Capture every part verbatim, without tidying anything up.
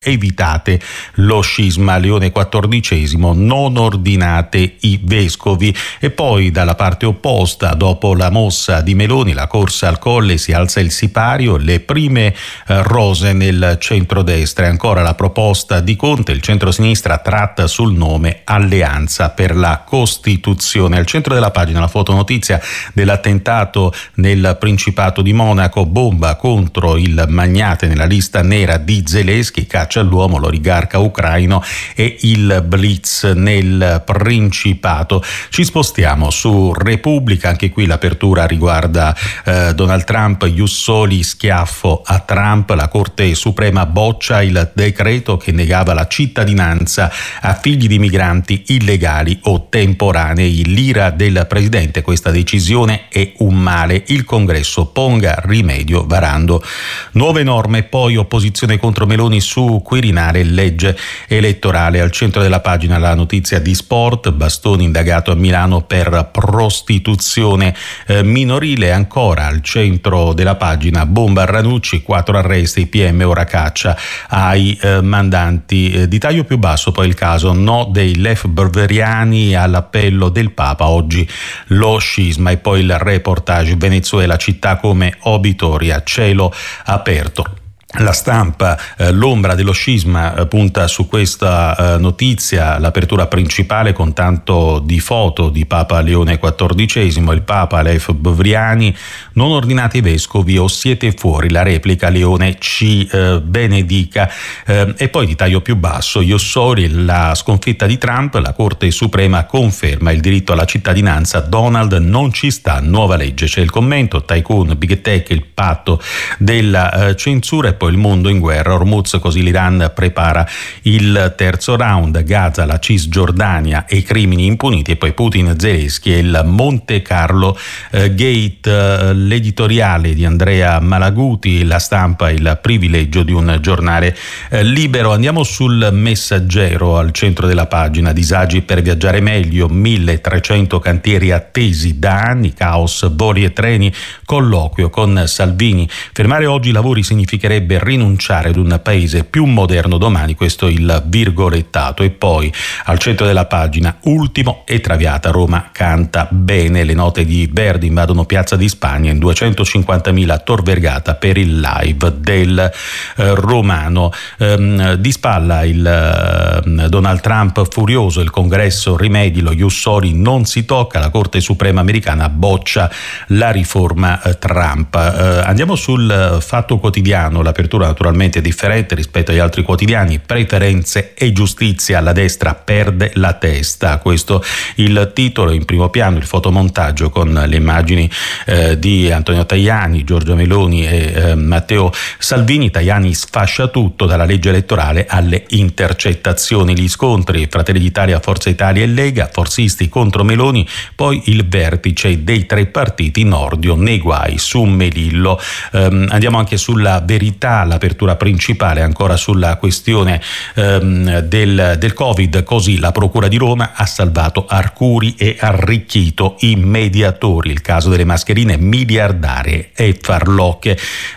Evitate lo scisma. Leone quattordicesimo, non ordinate i vescovi. E poi dalla parte opposta, dopo la mossa di Meloni, la corsa al colle, si alza il sipario, le prime eh, rose nel centrodestra. E ancora la proposta di Conte, il centrosinistra tratta sul nome Alleanza per la Costituzione. Al centro della pagina la fotonotizia dell'attentato nel Principato di Monaco, bomba contro il magnate nella lista nera di Zelensky, all'uomo, l'oligarca ucraino e il blitz nel Principato. Ci spostiamo su Repubblica, anche qui l'apertura riguarda eh, Donald Trump, ius soli, schiaffo a Trump, la Corte Suprema boccia il decreto che negava la cittadinanza a figli di migranti illegali o temporanei. L'ira del presidente, questa decisione è un male, il Congresso ponga rimedio varando nuove norme. Poi opposizione contro Meloni su Quirinale, legge elettorale. Al centro della pagina la notizia di sport, Bastoni indagato a Milano per prostituzione eh, minorile. Ancora al centro della pagina bomba a Ranucci, quattro arresti, P M ora caccia ai eh, mandanti. Eh, di taglio più basso poi il caso no dei lefebvriani all'appello del Papa, oggi lo scisma. E poi il reportage Venezuela, città come Obitoria, cielo aperto. La Stampa, eh, l'ombra dello scisma, eh, punta su questa eh, notizia, l'apertura principale con tanto di foto di Papa Leone quattordicesimo, il Papa lefebvriani, non ordinate i vescovi o siete fuori, la replica Leone ci eh, benedica. Eh, e poi di taglio più basso, ius soli, la sconfitta di Trump, la Corte Suprema conferma il diritto alla cittadinanza, Donald non ci sta, nuova legge. C'è il commento, tycoon, big tech, il patto della eh, censura. E poi il mondo in guerra, Hormuz, così l'Iran prepara il terzo round, Gaza, la Cisgiordania e i crimini impuniti. E poi Putin, Zelensky e il Monte Carlo eh, Gate. Eh, l'editoriale di Andrea Malaguti, La Stampa, il privilegio di un giornale eh, libero. Andiamo sul Messaggero, al centro della pagina, disagi per viaggiare meglio, milletrecento cantieri attesi da anni, caos, voli e treni, colloquio con Salvini. Fermare oggi i lavori significherebbe rinunciare ad un paese più moderno domani, questo è il virgolettato. E poi al centro della pagina, ultimo e Traviata, Roma canta bene, le note di Verdi invadono Piazza di Spagna in duecentocinquantamila a Tor Vergata per il live del eh, Romano. Ehm, di spalla il eh, Donald Trump furioso, il Congresso rimedi, lo ius soli non si tocca, la Corte Suprema americana boccia la riforma eh, Trump. Eh, andiamo sul eh, Fatto Quotidiano, l'apertura naturalmente è differente rispetto agli altri quotidiani, preferenze e giustizia, la destra perde la testa, questo il titolo. In primo piano il fotomontaggio con le immagini eh, di Antonio Tajani, Giorgia Meloni e eh, Matteo Salvini. Tajani sfascia tutto, dalla legge elettorale alle intercettazioni, gli scontri Fratelli d'Italia, Forza Italia e Lega, forzisti contro Meloni, poi il vertice dei tre partiti, Nordio nei guai su Melillo. Um, andiamo anche sulla Verità, l'apertura principale ancora sulla questione um, del, del Covid, così la Procura di Roma ha salvato Arcuri e arricchito i mediatori, il caso delle mascherine miliardarie e farlocche.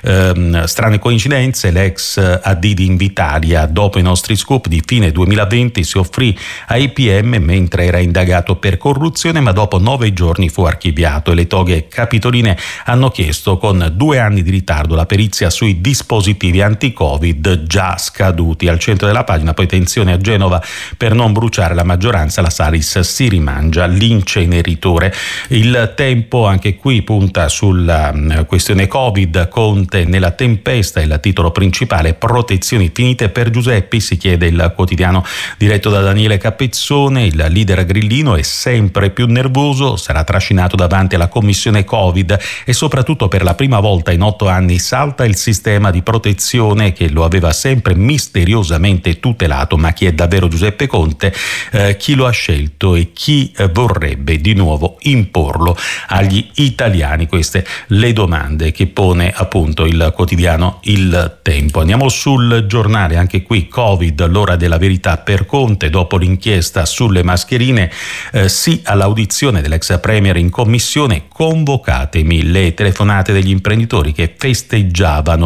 Um, strane coincidenze, l'ex A D di Invitalia dopo i nostri scoop di fine duemilaventi si offrì ai P M mentre era indagato per corruzione, ma dopo nove giorni fu archiviato e le toghe capitoline hanno chiesto con due anni di ritardo la perizia sui dispositivi anti-Covid già scaduti. Al centro della pagina poi tensione a Genova per non bruciare la maggioranza, la Salis si rimangia l'inceneritore. Il Tempo anche qui punta sulla questione Covid, Conte nella tempesta, il titolo principale, protezioni finite per Giuseppi, si chiede il quotidiano diretto da Daniele Capezzone. Il leader grillino è sempre più nervoso, sarà trascinato davanti alla commissione Covid e soprattutto per la prima volta in otto anni salta il sistema di protezione che lo aveva sempre misteriosamente tutelato. Ma chi è davvero Giuseppe Conte? Eh, chi lo ha scelto e chi eh, vorrebbe di nuovo imporlo agli italiani? Queste le domande che pone appunto il quotidiano Il Tempo. Andiamo sul Giornale, anche qui Covid, l'ora della verità per Conte dopo l'inchiesta sulle mascherine, eh, sì all'audizione dell'ex premier in commissione, convocatemi. Le telefonate degli imprenditori che festeggiavano la nomina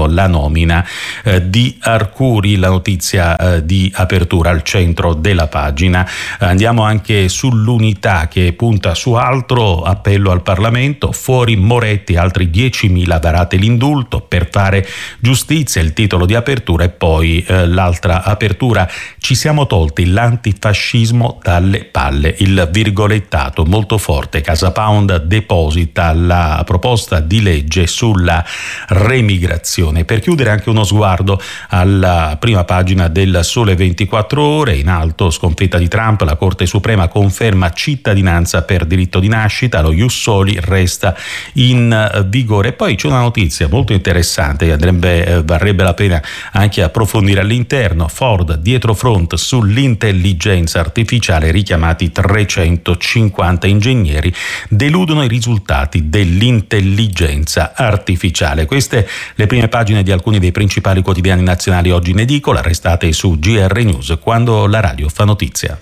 nomina eh, di Arcuri, la notizia eh, di apertura al centro della pagina. Andiamo anche sull'Unità, che punta su altro: appello al Parlamento, fuori Moretti, altri diecimila, varate l'indulto per fare giustizia, il titolo di apertura. E poi eh, l'altra apertura: ci siamo tolti l'antifascismo dalle palle, il virgolettato molto forte. Casa Pound deposita la proposta di legge sulla remigrazione. Per chiudere anche uno sguardo alla prima pagina del Sole ventiquattro Ore. In alto: sconfitta di Trump, la Corte Suprema conferma cittadinanza per diritto di nascita, lo Ius Soli resta in vigore. Poi c'è una notizia molto interessante che andrebbe, eh, varrebbe la pena anche approfondire all'interno. Ford dietro front sull'intelligenza artificiale, richiamati trecentocinquanta ingegneri, deludono i risultati dell'intelligenza artificiale. Queste le prime pagine di alcuni dei principali quotidiani nazionali oggi in edicola. Restate su G R News, quando la radio fa notizia.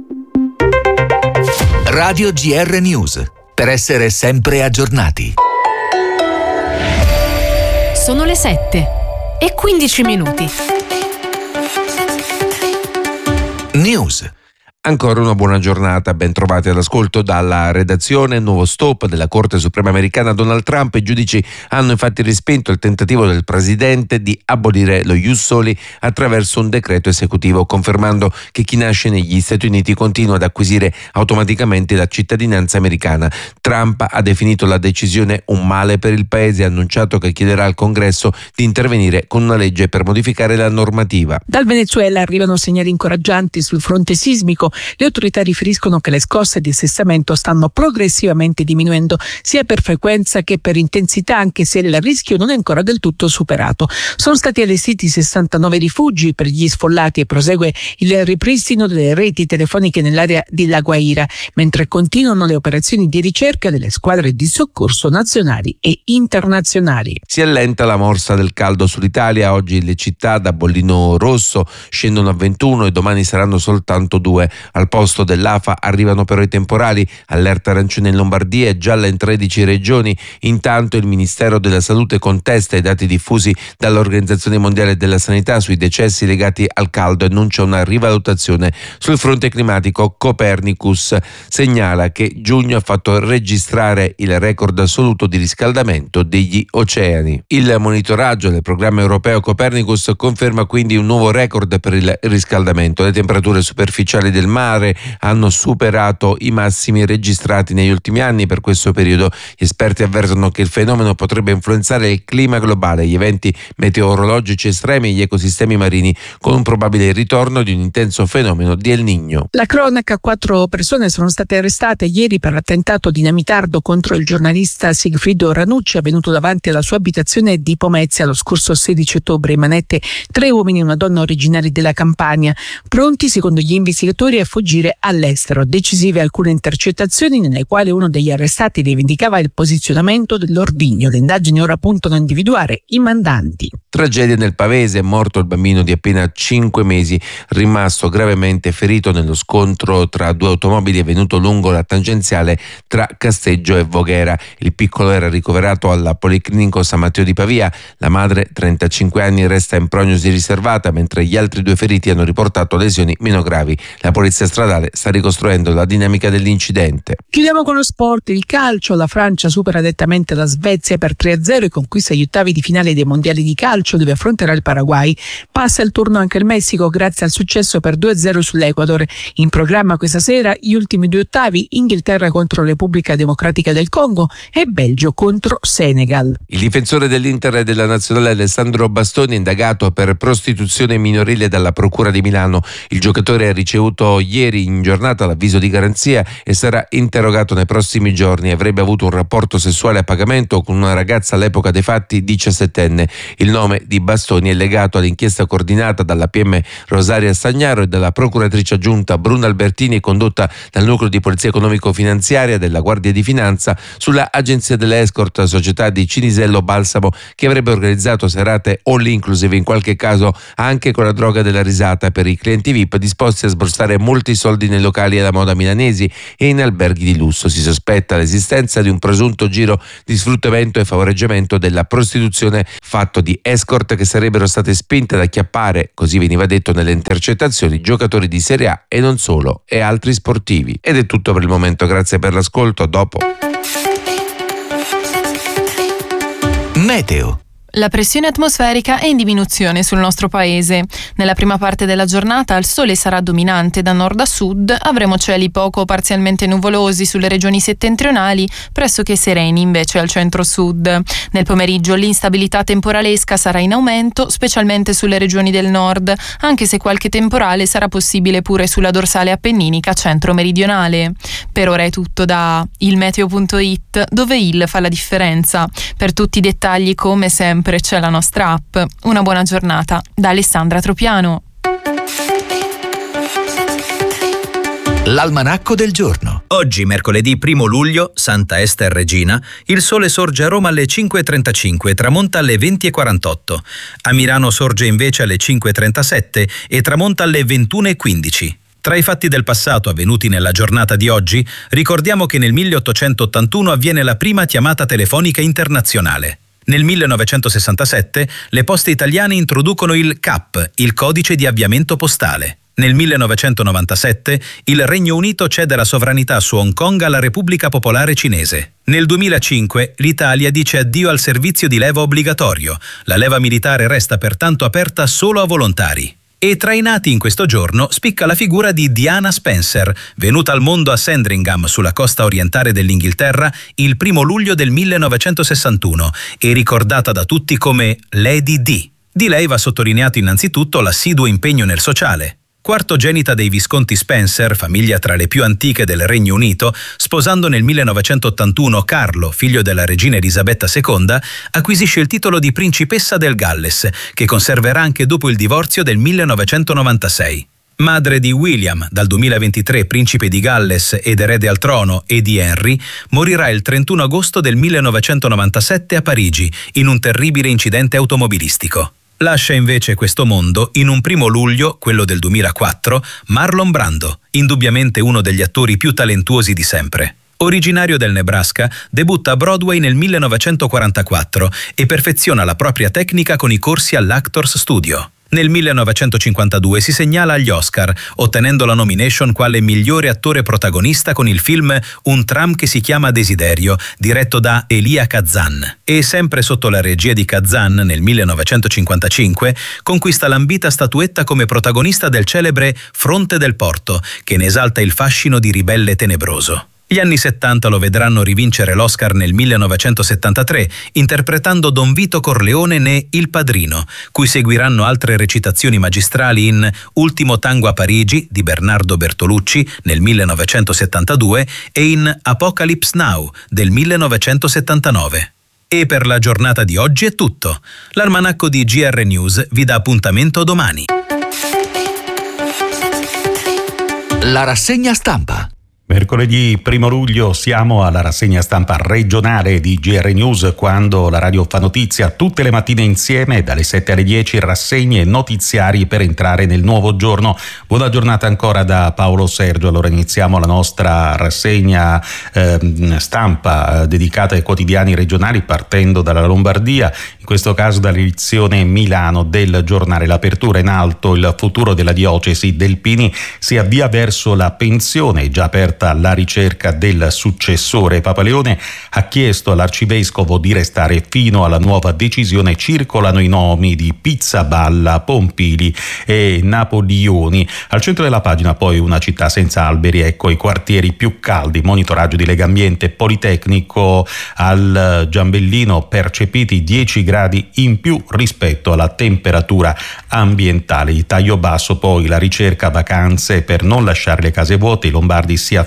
Radio G R News, per essere sempre aggiornati. Sono le sette e quindici minuti. News. Ancora una buona giornata, ben trovati all'ascolto dalla redazione. Nuovo stop della Corte Suprema americana. Donald Trump. I giudici hanno infatti respinto il tentativo del presidente di abolire lo Ius Soli attraverso un decreto esecutivo, confermando che chi nasce negli Stati Uniti continua ad acquisire automaticamente la cittadinanza americana. Trump ha definito la decisione un male per il paese e ha annunciato che chiederà al Congresso di intervenire con una legge per modificare la normativa. Dal Venezuela arrivano segnali incoraggianti sul fronte sismico. Le autorità riferiscono che le scosse di assestamento stanno progressivamente diminuendo sia per frequenza che per intensità, anche se il rischio non è ancora del tutto superato. Sono stati allestiti sessantanove rifugi per gli sfollati e prosegue il ripristino delle reti telefoniche nell'area di La Guaira, mentre continuano le operazioni di ricerca delle squadre di soccorso nazionali e internazionali. Si allenta la morsa del caldo sull'Italia. Oggi le città da bollino rosso scendono a ventuno e domani saranno soltanto due. Al posto dell'A F A arrivano però i temporali. Allerta arancione in Lombardia e gialla in tredici regioni. Intanto il Ministero della Salute contesta i dati diffusi dall'Organizzazione Mondiale della Sanità sui decessi legati al caldo e annuncia una rivalutazione. Sul fronte climatico, Copernicus segnala che giugno ha fatto registrare il record assoluto di riscaldamento degli oceani. Il monitoraggio del programma europeo Copernicus conferma quindi un nuovo record per il riscaldamento. Le temperature superficiali del mare hanno superato i massimi registrati negli ultimi anni. Per questo periodo gli esperti avvertono che il fenomeno potrebbe influenzare il clima globale, gli eventi meteorologici estremi e gli ecosistemi marini, con un probabile ritorno di un intenso fenomeno di El Niño. La cronaca: quattro persone sono state arrestate ieri per l'attentato dinamitardo contro il giornalista Sigfrido Ranucci, avvenuto davanti alla sua abitazione di Pomezia lo scorso sedici ottobre. In manette tre uomini e una donna originari della Campania, pronti secondo gli investigatori a fuggire all'estero. Decisive alcune intercettazioni nelle quali uno degli arrestati rivendicava il posizionamento dell'ordigno. Le indagini ora puntano a individuare i mandanti. Tragedia nel Pavese, è morto il bambino di appena cinque mesi, rimasto gravemente ferito nello scontro tra due automobili avvenuto lungo la tangenziale tra Casteggio e Voghera. Il piccolo era ricoverato al Policlinico San Matteo di Pavia. La madre, trentacinque anni, resta in prognosi riservata, mentre gli altri due feriti hanno riportato lesioni meno gravi. La polizia stradale sta ricostruendo la dinamica dell'incidente. Chiudiamo con lo sport. Il calcio: la Francia supera nettamente la Svezia per tre a zero e conquista gli ottavi di finale dei mondiali di calcio, dove affronterà il Paraguay. Passa il turno anche il Messico grazie al successo per due a zero sull'Ecuador. In programma questa sera gli ultimi due ottavi: Inghilterra contro Repubblica Democratica del Congo e Belgio contro Senegal. Il difensore dell'Inter e della Nazionale Alessandro Bastoni è indagato per prostituzione minorile dalla Procura di Milano. Il giocatore ha ricevuto ieri in giornata l'avviso di garanzia e sarà interrogato nei prossimi giorni. Avrebbe avuto un rapporto sessuale a pagamento con una ragazza all'epoca dei fatti diciassettenne. Il nome di Bastoni è legato all'inchiesta coordinata dalla P M Rosaria Stagnaro e dalla procuratrice aggiunta Bruna Albertini, condotta dal nucleo di polizia economico-finanziaria della Guardia di Finanza sulla agenzia delle escort, società di Cinisello Balsamo, che avrebbe organizzato serate all inclusive, in qualche caso anche con la droga della risata, per i clienti V I P disposti a sborsare molto molti soldi nei locali alla moda milanesi e in alberghi di lusso. Si sospetta l'esistenza di un presunto giro di sfruttamento e favoreggiamento della prostituzione fatto di escort che sarebbero state spinte ad acchiappare, così veniva detto nelle intercettazioni, giocatori di Serie A e non solo, e altri sportivi. Ed è tutto per il momento, grazie per l'ascolto, a dopo. Meteo. La pressione atmosferica è in diminuzione sul nostro paese. Nella prima parte della giornata il sole sarà dominante da nord a sud, avremo cieli poco o parzialmente nuvolosi sulle regioni settentrionali, pressoché sereni invece al centro-sud. Nel pomeriggio l'instabilità temporalesca sarà in aumento, specialmente sulle regioni del nord, anche se qualche temporale sarà possibile pure sulla dorsale appenninica centro-meridionale. Per ora è tutto da il meteo punto it, dove il fa la differenza. Per tutti i dettagli, come sempre, c'è la nostra app. Una buona giornata da Alessandra Tropiano. L'almanacco del giorno. Oggi, mercoledì primo luglio, Santa Ester Regina, il sole sorge a Roma alle cinque e trentacinque e tramonta alle venti e quarantotto. A Milano sorge invece alle cinque e trentasette e tramonta alle ventuno e quindici. Tra i fatti del passato avvenuti nella giornata di oggi, ricordiamo che nel milleottocentottantuno avviene la prima chiamata telefonica internazionale. Nel millenovecentosessantasette le poste italiane introducono il C A P, il codice di avviamento postale. Nel millenovecentonovantasette il Regno Unito cede la sovranità su Hong Kong alla Repubblica Popolare Cinese. Nel duemilacinque l'Italia dice addio al servizio di leva obbligatorio. La leva militare resta pertanto aperta solo a volontari. E tra i nati in questo giorno spicca la figura di Diana Spencer, venuta al mondo a Sandringham, sulla costa orientale dell'Inghilterra, il primo luglio del millenovecentosessantuno e ricordata da tutti come Lady Di. Di lei va sottolineato innanzitutto l'assiduo impegno nel sociale. Quartogenita dei Visconti Spencer, famiglia tra le più antiche del Regno Unito, sposando nel millenovecentottantuno Carlo, figlio della regina Elisabetta seconda, acquisisce il titolo di principessa del Galles, che conserverà anche dopo il divorzio del millenovecentonovantasei. Madre di William, dal duemilaventitré principe di Galles ed erede al trono, e di Henry, morirà il trentuno agosto del millenovecentonovantasette a Parigi, in un terribile incidente automobilistico. Lascia invece questo mondo in un primo luglio, quello del duemilaquattro, Marlon Brando, indubbiamente uno degli attori più talentuosi di sempre. Originario del Nebraska, debutta a Broadway nel millenovecentoquarantaquattro e perfeziona la propria tecnica con i corsi all'Actors Studio. Nel millenovecentocinquantadue si segnala agli Oscar, ottenendo la nomination quale migliore attore protagonista con il film Un tram che si chiama Desiderio, diretto da Elia Kazan. E sempre sotto la regia di Kazan, nel millenovecentocinquantacinque, conquista l'ambita statuetta come protagonista del celebre Fronte del Porto, che ne esalta il fascino di ribelle tenebroso. Gli anni settanta lo vedranno rivincere l'Oscar nel millenovecentosettantatré, interpretando Don Vito Corleone ne Il Padrino, cui seguiranno altre recitazioni magistrali in Ultimo tango a Parigi di Bernardo Bertolucci nel millenovecentosettantadue e in Apocalypse Now del millenovecentosettantanove. E per la giornata di oggi è tutto. L'almanacco di G R News vi dà appuntamento domani. La rassegna stampa. Mercoledì primo luglio siamo alla rassegna stampa regionale di G R News, quando la radio fa notizia tutte le mattine insieme dalle sette alle dieci, rassegne notiziari per entrare nel nuovo giorno. Buona giornata ancora da Paolo Sergio. Allora iniziamo la nostra rassegna eh, stampa eh, dedicata ai quotidiani regionali, partendo dalla Lombardia, in questo caso dall'edizione Milano del giornale L'Apertura. In alto il futuro della diocesi del Pini si avvia verso la pensione, già aperta la ricerca del successore. Papa Leone ha chiesto all'arcivescovo di restare fino alla nuova decisione. Circolano i nomi di Pizzaballa, Pompili e Napoleoni. Al centro della pagina poi una città senza alberi, ecco i quartieri più caldi. Monitoraggio di Legambiente, Politecnico al Giambellino, percepiti dieci gradi in più rispetto alla temperatura ambientale. Il taglio basso poi la ricerca vacanze per non lasciare le case vuote. I lombardi si affidano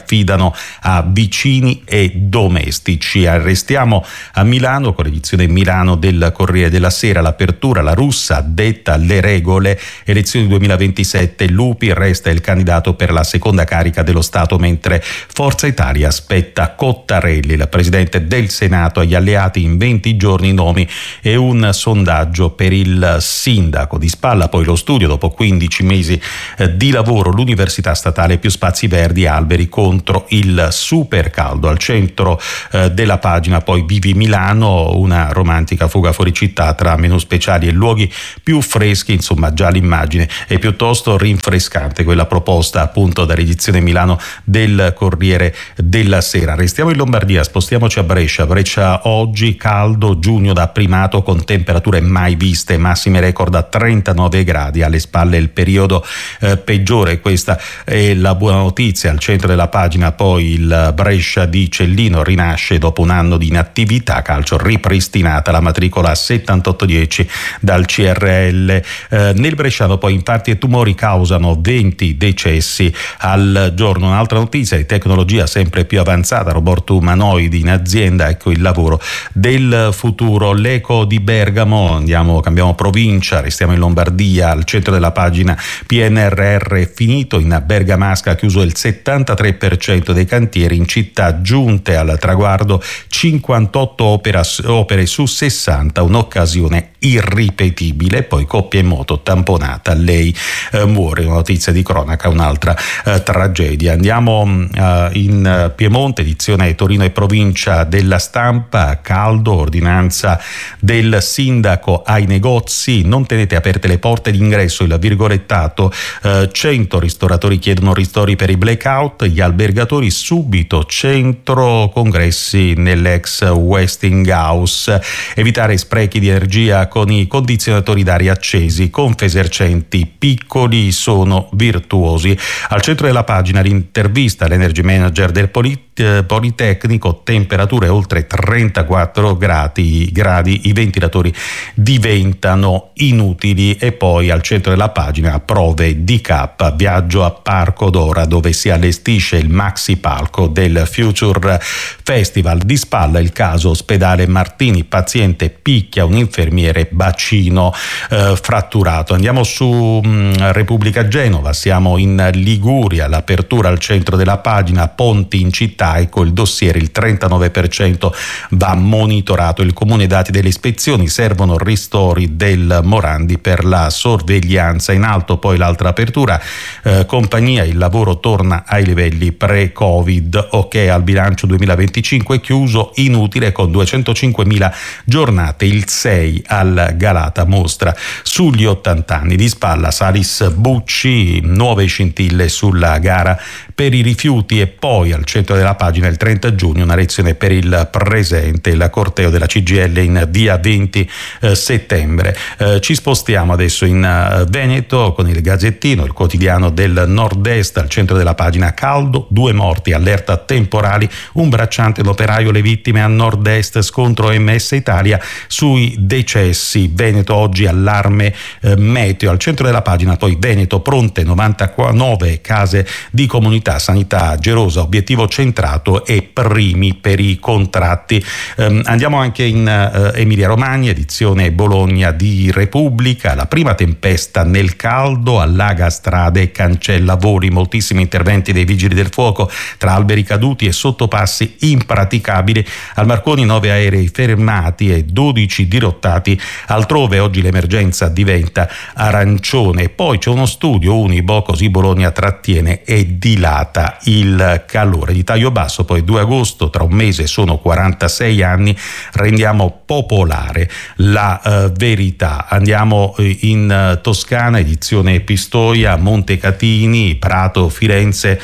affidano a vicini e domestici. Restiamo a Milano con l'edizione Milano del Corriere della Sera. L'apertura, la russa detta le regole, elezioni duemilaventisette, Lupi resta il candidato per la seconda carica dello Stato, mentre Forza Italia aspetta Cottarelli. Il presidente del Senato agli alleati in venti giorni i nomi e un sondaggio per il sindaco. Di spalla poi lo studio, dopo quindici mesi eh, di lavoro, l'università statale, più spazi verdi, alberi contro il super caldo. Al centro eh, della pagina poi Vivi Milano, una romantica fuga fuori città tra menù speciali e luoghi più freschi. Insomma, già l'immagine è piuttosto rinfrescante, quella proposta appunto dall'edizione Milano del Corriere della Sera. Restiamo in Lombardia, spostiamoci a Brescia. Brescia oggi caldo, giugno da primato con temperature mai viste, massime record a trentanove gradi, alle spalle il periodo eh, peggiore. Questa è la buona notizia. Al centro della pagina poi il Brescia di Cellino rinasce dopo un anno di inattività, calcio ripristinata la matricola settantotto dieci dal C R L. Eh, nel bresciano poi infarti e tumori causano venti decessi al giorno. Un'altra notizia di tecnologia sempre più avanzata, robot umanoidi in azienda, ecco il lavoro del futuro. L'Eco di Bergamo, andiamo, cambiamo provincia, restiamo in Lombardia. Al centro della pagina P N R R finito, in Bergamasca chiuso il settantatré per cento dei cantieri, in città giunte al traguardo cinquantotto opera, opere su sessanta, un'occasione irripetibile. Poi coppia in moto tamponata, lei eh, muore, una notizia di cronaca, un'altra eh, tragedia. Andiamo eh, in Piemonte, edizione Torino e provincia della Stampa, caldo, ordinanza del sindaco ai negozi, non tenete aperte le porte d'ingresso, il virgolettato, eh, cento ristoratori chiedono ristori per i blackout, gli albergatori subito centro congressi nell'ex Westinghouse, evitare sprechi di energia con i condizionatori d'aria accesi, Confesercenti, piccoli sono virtuosi. Al centro della pagina l'intervista all'energy manager del Polit- Politecnico, temperature oltre trentaquattro gradi, gradi, i ventilatori diventano inutili. E poi al centro della pagina prove D K, viaggio a Parco d'Ora dove si allestisce il maxi palco del Future Festival. Di spalla il caso ospedale Martini, paziente picchia un infermiere, bacino eh, fratturato. Andiamo su mh, Repubblica Genova, siamo in Liguria, l'apertura al centro della pagina, ponti in città, ecco il dossier, il trentanove per cento va monitorato. Il comune dati delle ispezioni, servono ristori del Morandi per la sorveglianza. In alto poi l'altra apertura, eh, compagnia, il lavoro torna ai livelli pre-Covid, ok al bilancio duemilaventicinque, chiuso inutile con duecentocinquemila giornate, il sei al Galata, mostra sugli ottanta anni. Di spalla Salis Bucci, nuove scintille sulla gara per i rifiuti. E poi al centro della pagina il trenta giugno, una lezione per il presente, il corteo della C G I L in via venti settembre. Eh, ci spostiamo adesso in uh, Veneto con il Gazzettino, il quotidiano del nord-est. Al centro della pagina caldo, due morti, allerta temporali, un bracciante e un operaio le vittime a nord-est, scontro M S Italia sui decessi. Veneto oggi allarme eh, meteo. Al centro della pagina poi Veneto pronte novantanove case di comunità, sanità gerosa, obiettivo centrato e primi per i contratti. Um, andiamo anche in uh, Emilia Romagna, edizione Bologna di Repubblica, la prima tempesta nel caldo, allaga strade e cancella voli, moltissimi interventi dei vigili del fuoco tra alberi caduti e sottopassi impraticabili. Al Marconi nove aerei fermati e dodici dirottati altrove. Oggi l'emergenza diventa arancione. Poi c'è uno studio Unibo, così Bologna trattiene e dilata il calore. Di taglio basso poi due agosto, tra un mese sono quarantasei anni, rendiamo popolare la uh, verità. Andiamo uh, in uh, Toscana, edizione Pistoia, Montecatini, Prato, Firenze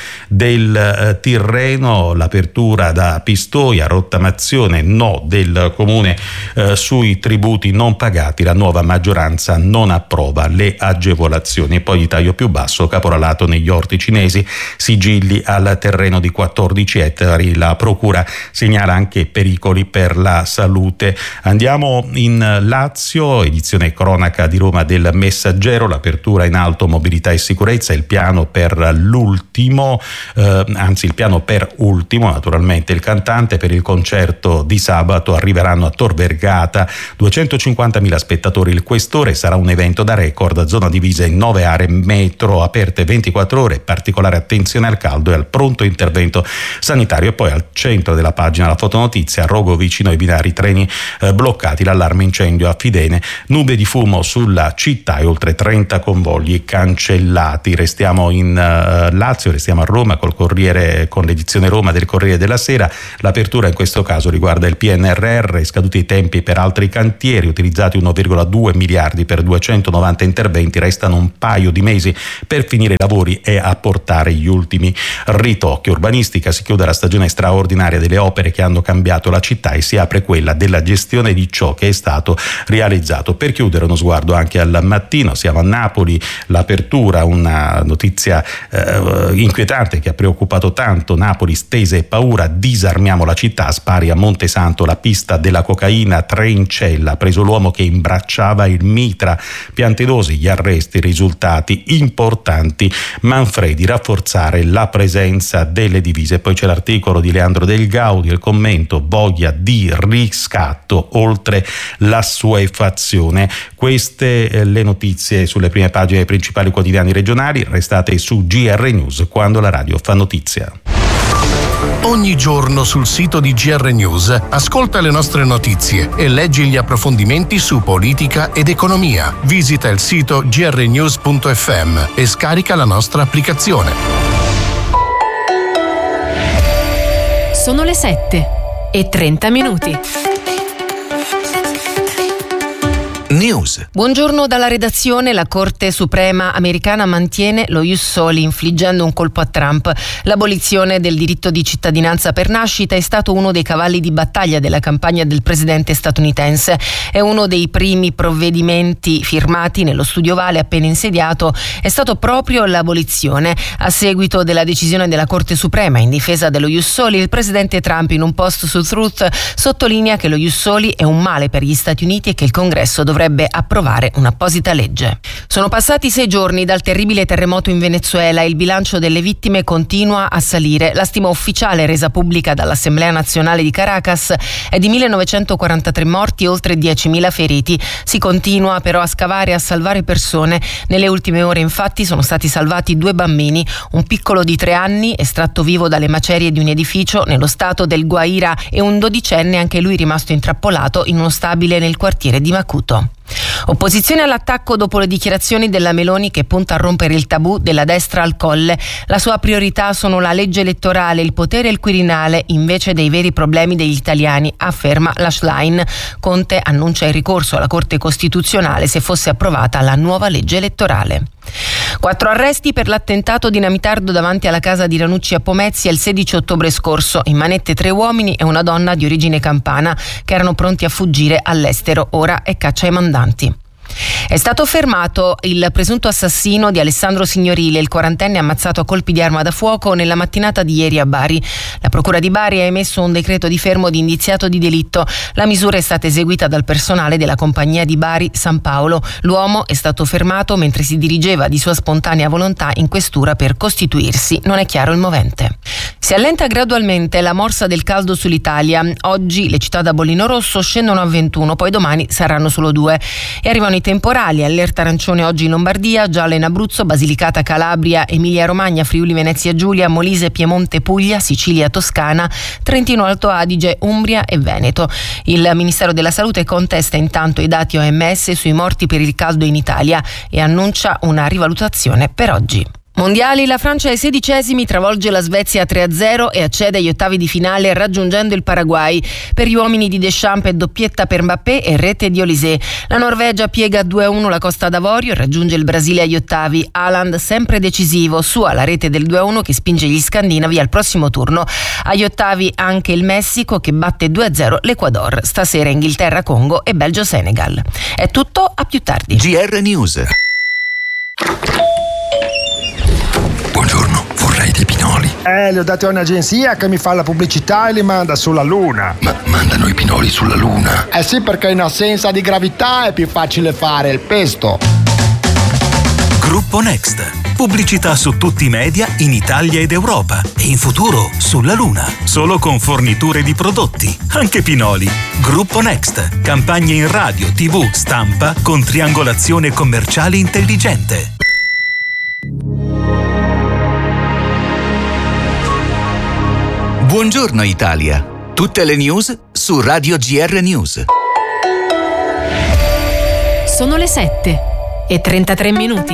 del uh, Tirreno, l'apertura da Pistoia, rottamazione no del comune uh, sui tributi non pagati, la nuova maggioranza non approva le agevolazioni. E poi di taglio più basso, caporalato negli orti cinesi, sigilli al terreno di quattordici ettari, la procura segnala anche pericoli per la salute. Andiamo in Lazio, edizione cronaca di Roma del Messaggero, l'apertura in alto, mobilità e sicurezza, il piano per l'ultimo, eh, eh, anzi il piano per ultimo, naturalmente il cantante. Per il concerto di sabato arriveranno a Tor Vergata duecentocinquantamila spettatori. Il Questore sarà un evento da record, zona divisa in nove aree metro aperte ventiquattro ore, particolare attenzione al caldo e al pronto intervento sanitario. E poi al centro della pagina la fotonotizia: Rogo vicino ai binari, treni eh, bloccati, l'allarme incendio a Fidene, nube di fumo sulla città e oltre trenta convogli cancellati. Restiamo in uh, Lazio, restiamo a Roma col Corriere, con l'edizione Roma del Corriere della Sera. L'apertura in questo caso riguarda il P N R R, scaduti i tempi per altri cantieri, utilizzati uno virgola due miliardi per duecentonovanta interventi, restano un paio di mesi per finire i lavori e apportare gli ultimi ritocchi. Urbanistica: si chiude la stagione straordinaria delle opere che hanno cambiato la città e si apre quella della gestione di ciò che è stato realizzato. Per chiudere uno sguardo anche al Mattino, siamo a Napoli, l'apertura, una notizia eh, inquietante che ha preoccupato tanto Napoli: stese e paura, disarmiamo la città, spari a Montesanto, la pista della cocaina, tre in cella, preso l'uomo che imbracciava il mitra, Piantedosi, gli arresti, risultati importanti, Manfredi, rafforzare la presenza delle divise. Poi c'è l'articolo di Leandro Del Gaudi, il commento: voglia di riscatto oltre l'assuefazione. Queste eh, le notizie sulle prime pagine dei principali quotidiani regionali. Restate su G R News, quando la radio fa notizia. Ogni giorno sul sito di G R News ascolta le nostre notizie e leggi gli approfondimenti su politica ed economia. Visita il sito g r news punto f m e scarica la nostra applicazione. Sono le sette e trenta minuti. News. Buongiorno dalla redazione. La Corte Suprema americana mantiene lo ius soli, infliggendo un colpo a Trump. L'abolizione del diritto di cittadinanza per nascita è stato uno dei cavalli di battaglia della campagna del presidente statunitense. È uno dei primi provvedimenti firmati nello studio Vale appena insediato. È stato proprio l'abolizione. A seguito della decisione della Corte Suprema in difesa dello ius soli, il presidente Trump in un post su Truth sottolinea che lo ius soli è un male per gli Stati Uniti e che il Congresso dovrebbe approvare un'apposita legge. Sono passati sei giorni dal terribile terremoto in Venezuela e il bilancio delle vittime continua a salire. La stima ufficiale resa pubblica dall'Assemblea Nazionale di Caracas è di millenovecentoquarantatré morti e oltre diecimila feriti. Si continua però a scavare e a salvare persone. Nelle ultime ore infatti sono stati salvati due bambini, un piccolo di tre anni estratto vivo dalle macerie di un edificio nello stato del Guaira e un dodicenne, anche lui rimasto intrappolato in uno stabile nel quartiere di Macuto. Opposizione all'attacco dopo le dichiarazioni della Meloni che punta a rompere il tabù della destra al Colle. La sua priorità sono la legge elettorale, il potere e il Quirinale invece dei veri problemi degli italiani, afferma la Schlein. Conte annuncia il ricorso alla Corte Costituzionale se fosse approvata la nuova legge elettorale. Quattro arresti per l'attentato dinamitardo davanti alla casa di Ranucci a Pomezia il sedici ottobre scorso. In manette tre uomini e una donna di origine campana che erano pronti a fuggire all'estero. Ora è caccia ai mandanti. È stato fermato il presunto assassino di Alessandro Signorile, il quarantenne ammazzato a colpi di arma da fuoco nella mattinata di ieri a Bari. La Procura di Bari ha emesso un decreto di fermo di indiziato di delitto. La misura è stata eseguita dal personale della compagnia di Bari San Paolo. L'uomo è stato fermato mentre si dirigeva di sua spontanea volontà in questura per costituirsi. Non è chiaro il movente. Si allenta gradualmente la morsa del caldo sull'Italia. Oggi le città da bollino rosso scendono a ventuno, poi domani saranno solo due. E arrivano i temporali, allerta arancione oggi in Lombardia, gialla in Abruzzo, Basilicata, Calabria, Emilia Romagna, Friuli Venezia Giulia, Molise, Piemonte, Puglia, Sicilia, Toscana, Trentino Alto Adige, Umbria e Veneto. Il Ministero della Salute contesta intanto i dati O M S sui morti per il caldo in Italia e annuncia una rivalutazione per oggi. Mondiali, la Francia ai sedicesimi travolge la Svezia tre a zero e accede agli ottavi di finale raggiungendo il Paraguay. Per gli uomini di Deschamps è doppietta per Mbappé e rete di Olysée. La Norvegia piega due a uno la Costa d'Avorio e raggiunge il Brasile agli ottavi. Haaland sempre decisivo, sua la rete del due a uno che spinge gli scandinavi al prossimo turno. Agli ottavi anche il Messico che batte due a zero l'Ecuador. Stasera Inghilterra-Congo e Belgio-Senegal. È tutto, a più tardi. G R News. Buongiorno, vorrei dei pinoli. Eh, li ho dati a un'agenzia che mi fa la pubblicità e li manda sulla Luna. Ma mandano i pinoli sulla Luna? Eh sì, perché in assenza di gravità è più facile fare il pesto. Gruppo Next. Pubblicità su tutti i media in Italia ed Europa e in futuro sulla Luna. Solo con forniture di prodotti, anche Pinoli. Gruppo Next. Campagne in radio, tivù, stampa con triangolazione commerciale intelligente. Buongiorno Italia. Tutte le news su Radio G R News. Sono le sette e trentatré minuti.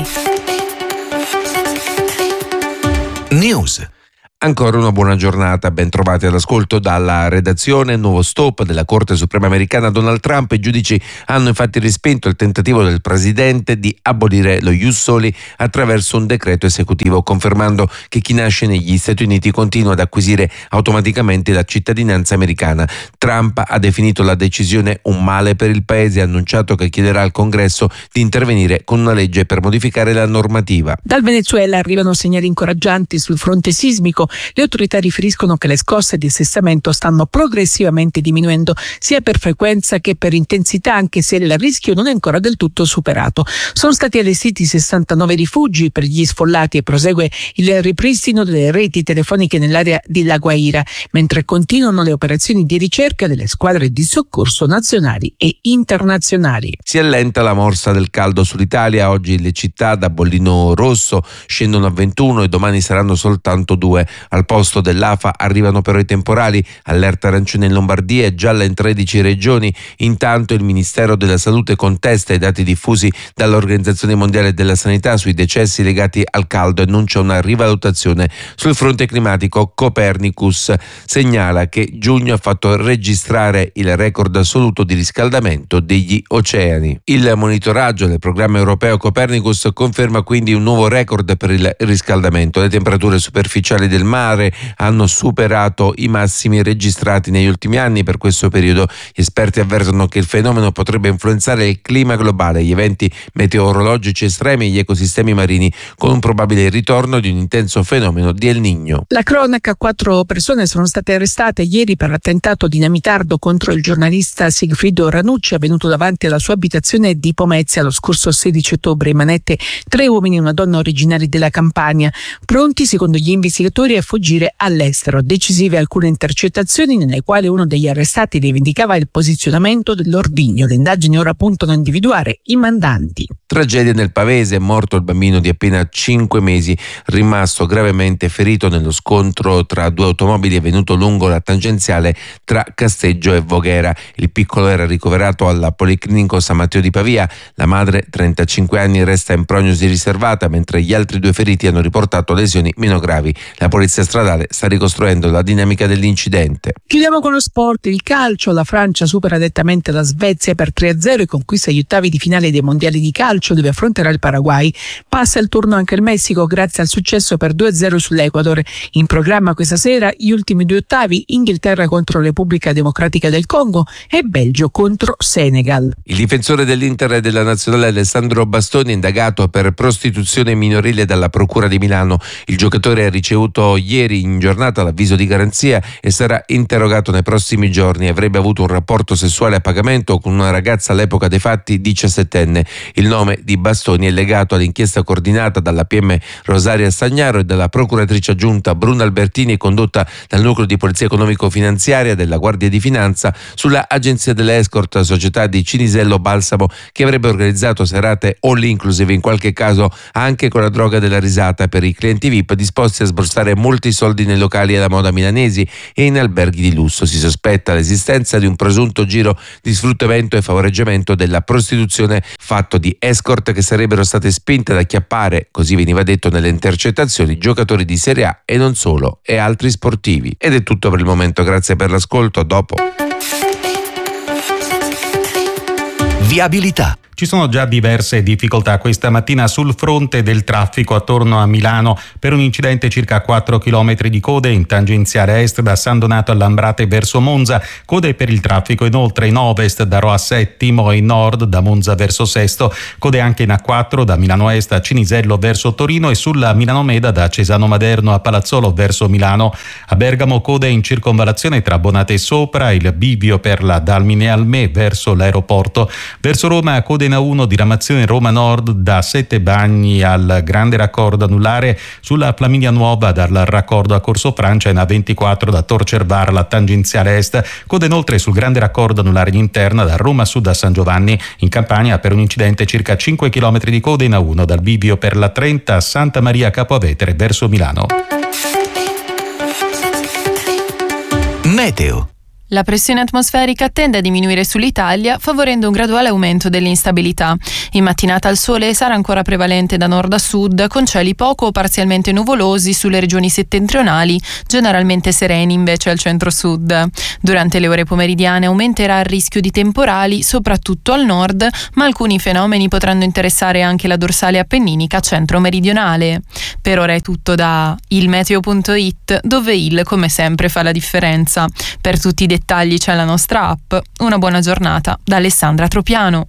News. Ancora una buona giornata, ben trovati all'ascolto dalla redazione. Nuovo stop della Corte Suprema americana. Donald Trump. I giudici hanno infatti respinto il tentativo del presidente di abolire lo ius soli attraverso un decreto esecutivo, confermando che chi nasce negli Stati Uniti continua ad acquisire automaticamente la cittadinanza americana. Trump ha definito la decisione un male per il paese e ha annunciato che chiederà al Congresso di intervenire con una legge per modificare la normativa. Dal Venezuela arrivano segnali incoraggianti sul fronte sismico. Le autorità riferiscono che le scosse di assestamento stanno progressivamente diminuendo sia per frequenza che per intensità, anche se il rischio non è ancora del tutto superato. Sono stati allestiti sessantanove rifugi per gli sfollati e prosegue il ripristino delle reti telefoniche nell'area di La Guaira, mentre continuano le operazioni di ricerca delle squadre di soccorso nazionali e internazionali. Si allenta la morsa del caldo sull'Italia. Oggi le città da bollino rosso scendono a ventuno e domani saranno soltanto due. Al posto dell'A F A arrivano però i temporali. Allerta arancione in Lombardia e gialla in tredici regioni. Intanto il Ministero della Salute contesta i dati diffusi dall'Organizzazione Mondiale della Sanità sui decessi legati al caldo e annuncia una rivalutazione. Sul fronte climatico, Copernicus segnala che giugno ha fatto registrare il record assoluto di riscaldamento degli oceani. Il monitoraggio del programma europeo Copernicus conferma quindi un nuovo record per il riscaldamento. Le temperature superficiali del mare hanno superato i massimi registrati negli ultimi anni. Per questo periodo gli esperti avvertono che il fenomeno potrebbe influenzare il clima globale, gli eventi meteorologici estremi e gli ecosistemi marini, con un probabile ritorno di un intenso fenomeno di El Niño. La cronaca: quattro persone sono state arrestate ieri per l'attentato dinamitardo contro il giornalista Sigfrido Ranucci, avvenuto davanti alla sua abitazione di Pomezia lo scorso sedici ottobre. In manette tre uomini e una donna originari della Campania, pronti secondo gli investigatori a fuggire all'estero. Decisive alcune intercettazioni nelle quali uno degli arrestati rivendicava il posizionamento dell'ordigno. Le indagini ora puntano a individuare i mandanti. Tragedia nel Pavese, è morto il bambino di appena cinque mesi, rimasto gravemente ferito nello scontro tra due automobili avvenuto lungo la tangenziale tra Casteggio e Voghera. Il piccolo era ricoverato al Policlinico San Matteo di Pavia. La madre, trentacinque anni, resta in prognosi riservata, mentre gli altri due feriti hanno riportato lesioni meno gravi. La polizia stradale sta ricostruendo la dinamica dell'incidente. Chiudiamo con lo sport, il calcio. La Francia supera nettamente la Svezia per tre a zero e conquista gli ottavi di finale dei mondiali di calcio, dove affronterà il Paraguay. Passa il turno anche il Messico grazie al successo per due a zero sull'Ecuador. In programma questa sera gli ultimi due ottavi: Inghilterra contro Repubblica Democratica del Congo e Belgio contro Senegal. Il difensore dell'Inter e della Nazionale Alessandro Bastoni è indagato per prostituzione minorile dalla Procura di Milano. Il giocatore ha ricevuto ieri in giornata l'avviso di garanzia e sarà interrogato nei prossimi giorni. Avrebbe avuto un rapporto sessuale a pagamento con una ragazza all'epoca dei fatti diciassettenne. Il nome di Bastoni è legato all'inchiesta coordinata dalla P M Rosaria Stagnaro e dalla procuratrice aggiunta Bruna Albertini, condotta dal nucleo di polizia economico-finanziaria della Guardia di Finanza sulla agenzia delle escort, società di Cinisello Balsamo, che avrebbe organizzato serate all inclusive, in qualche caso anche con la droga della risata, per i clienti V I P disposti a sborsare molti soldi nei locali alla moda milanesi e in alberghi di lusso. Si sospetta l'esistenza di un presunto giro di sfruttamento e favoreggiamento della prostituzione fatto di escort che sarebbero state spinte ad acchiappare, così veniva detto nelle intercettazioni, giocatori di Serie A e non solo, e altri sportivi. Ed è tutto per il momento, grazie per l'ascolto, a dopo. Viabilità. Ci sono già diverse difficoltà questa mattina sul fronte del traffico attorno a Milano per un incidente circa quattro chilometri di code in tangenziale est da San Donato a Lambrate verso Monza, code per il traffico inoltre in ovest da Rho a Settimo e in nord da Monza verso Sesto, code anche in A quattro da Milano Est a Cinisello verso Torino e sulla Milano Meda da Cesano Maderno a Palazzolo verso Milano. A Bergamo code in circonvallazione tra Bonate e Sopra, il bivio per la Dalmine Almè verso l'aeroporto. Verso Roma code Codena uno, diramazione Roma Nord da Sette Bagni al grande raccordo anulare sulla Flaminia Nuova dal raccordo a Corso Francia e in A ventiquattro da Tor Cervara alla tangenziale est. Coda inoltre sul grande raccordo anulare in interna da Roma Sud a San Giovanni in Campania per un incidente circa cinque chilometri di coda in A uno dal bivio per la trenta Santa Maria Capo Avetere verso Milano. Meteo. La pressione atmosferica tende a diminuire sull'Italia, favorendo un graduale aumento dell'instabilità. In mattinata il sole sarà ancora prevalente da nord a sud, con cieli poco o parzialmente nuvolosi sulle regioni settentrionali, generalmente sereni invece al centro-sud. Durante le ore pomeridiane aumenterà il rischio di temporali, soprattutto al nord, ma alcuni fenomeni potranno interessare anche la dorsale appenninica centro-meridionale. Per ora è tutto da ilmeteo punto it, dove il, come sempre, fa la differenza. Per tutti i dettagli c'è la nostra app. Una buona giornata da Alessandra Tropiano.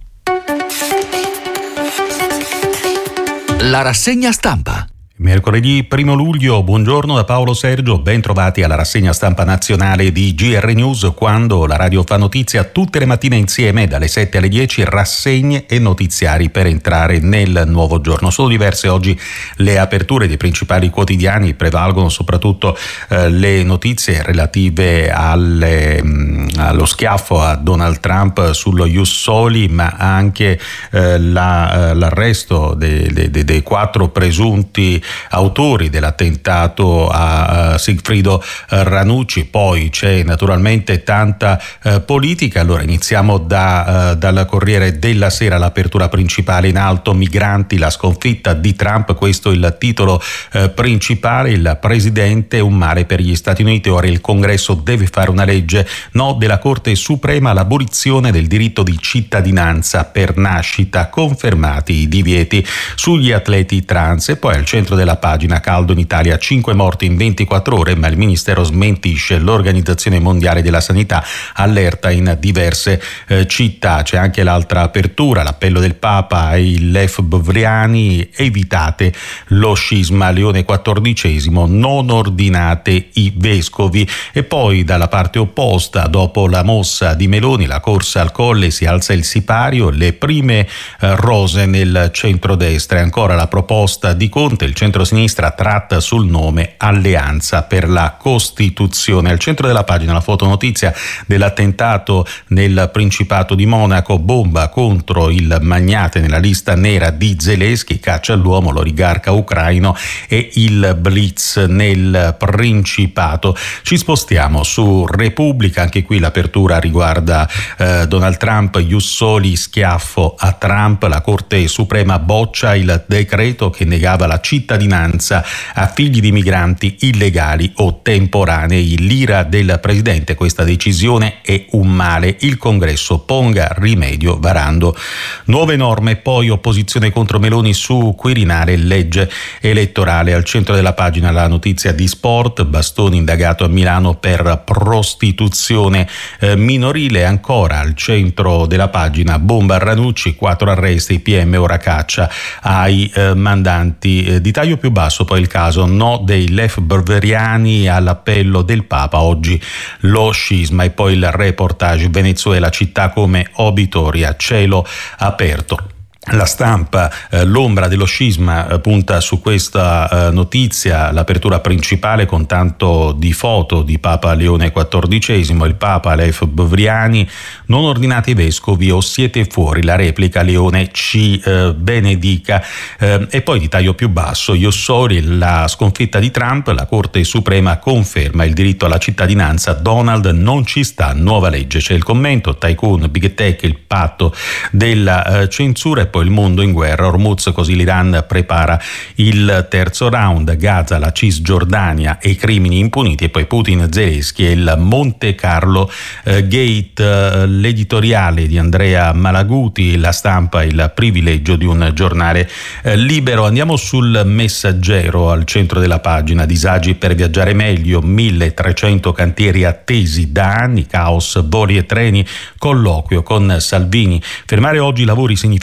La rassegna stampa. Mercoledì primo luglio, buongiorno da Paolo Sergio, ben trovati alla rassegna stampa nazionale di G R News, quando la radio fa notizia tutte le mattine insieme dalle sette alle dieci, rassegne e notiziari per entrare nel nuovo giorno. Sono diverse oggi le aperture dei principali quotidiani, prevalgono soprattutto eh, le notizie relative alle, mh, allo schiaffo a Donald Trump sullo Ius Soli, ma anche eh, la, l'arresto dei, dei, dei quattro presunti autori dell'attentato a Sigfrido Ranucci. Poi c'è naturalmente tanta eh, politica. Allora iniziamo da, eh, dal Corriere della Sera, l'apertura principale in alto: migranti, la sconfitta di Trump, questo è il titolo eh, principale. Il presidente è un male per gli Stati Uniti, ora il Congresso deve fare una legge. No della Corte Suprema all'abolizione del diritto di cittadinanza per nascita, confermati i divieti sugli atleti trans. E poi al centro della pagina, caldo in Italia, cinque morti in ventiquattro ore, ma il ministero smentisce. L'Organizzazione Mondiale della Sanità allerta in diverse eh, città. C'è anche l'altra apertura, l'appello del Papa ai Lef Bovriani: evitate lo scisma. Leone quattordicesimo, non ordinate i vescovi. E poi dalla parte opposta, dopo la mossa di Meloni, la corsa al colle, si alza il sipario, le prime eh, rose nel centrodestra. E ancora la proposta di Conte, il centrosinistra tratta sul nome Alleanza per la Costituzione. Al centro della pagina la fotonotizia dell'attentato nel Principato di Monaco, bomba contro il magnate nella lista nera di Zelensky, caccia all'uomo, l'oligarca ucraino e il blitz nel Principato. Ci spostiamo su Repubblica, anche qui l'apertura riguarda eh, Donald Trump, Ius Soli, schiaffo a Trump, la Corte Suprema boccia il decreto che negava la cittadinanza a figli di migranti illegali o temporanei. L'ira del presidente: questa decisione è un male, il Congresso ponga rimedio varando nuove norme. Poi opposizione contro Meloni su Quirinale, legge elettorale. Al centro della pagina la notizia di sport: Bastoni indagato a Milano per prostituzione eh, minorile. Ancora al centro della pagina, bomba a Ranucci, quattro arresti, P M ora caccia ai eh, mandanti eh, di taglio più basso. Poi il caso no dei Lef Bovriani all'appello del Papa, oggi lo scisma. E poi il reportage: Venezuela, città come Obitoria, cielo aperto. La Stampa, eh, l'ombra dello scisma, eh, punta su questa eh, notizia, l'apertura principale con tanto di foto di Papa Leone quattordicesimo, il Papa, Lef Bovriani: non ordinate i vescovi o siete fuori, la replica Leone ci eh, benedica. Eh, e poi di taglio più basso, Ius Soli, la sconfitta di Trump, la Corte Suprema conferma il diritto alla cittadinanza, Donald non ci sta, nuova legge. C'è il commento: tycoon, big tech, il patto della eh, censura. E poi il mondo in guerra, Hormuz, così l'Iran prepara il terzo round, Gaza, la Cisgiordania e i crimini impuniti. E poi Putin, Zelensky e il Monte Carlo eh, Gate. Eh, l'editoriale di Andrea Malaguti, La Stampa, il privilegio di un giornale eh, libero. Andiamo sul Messaggero, al centro della pagina, disagi per viaggiare meglio, milletrecento cantieri attesi da anni, caos, voli e treni, colloquio con Salvini. Fermare oggi i lavori significherebbe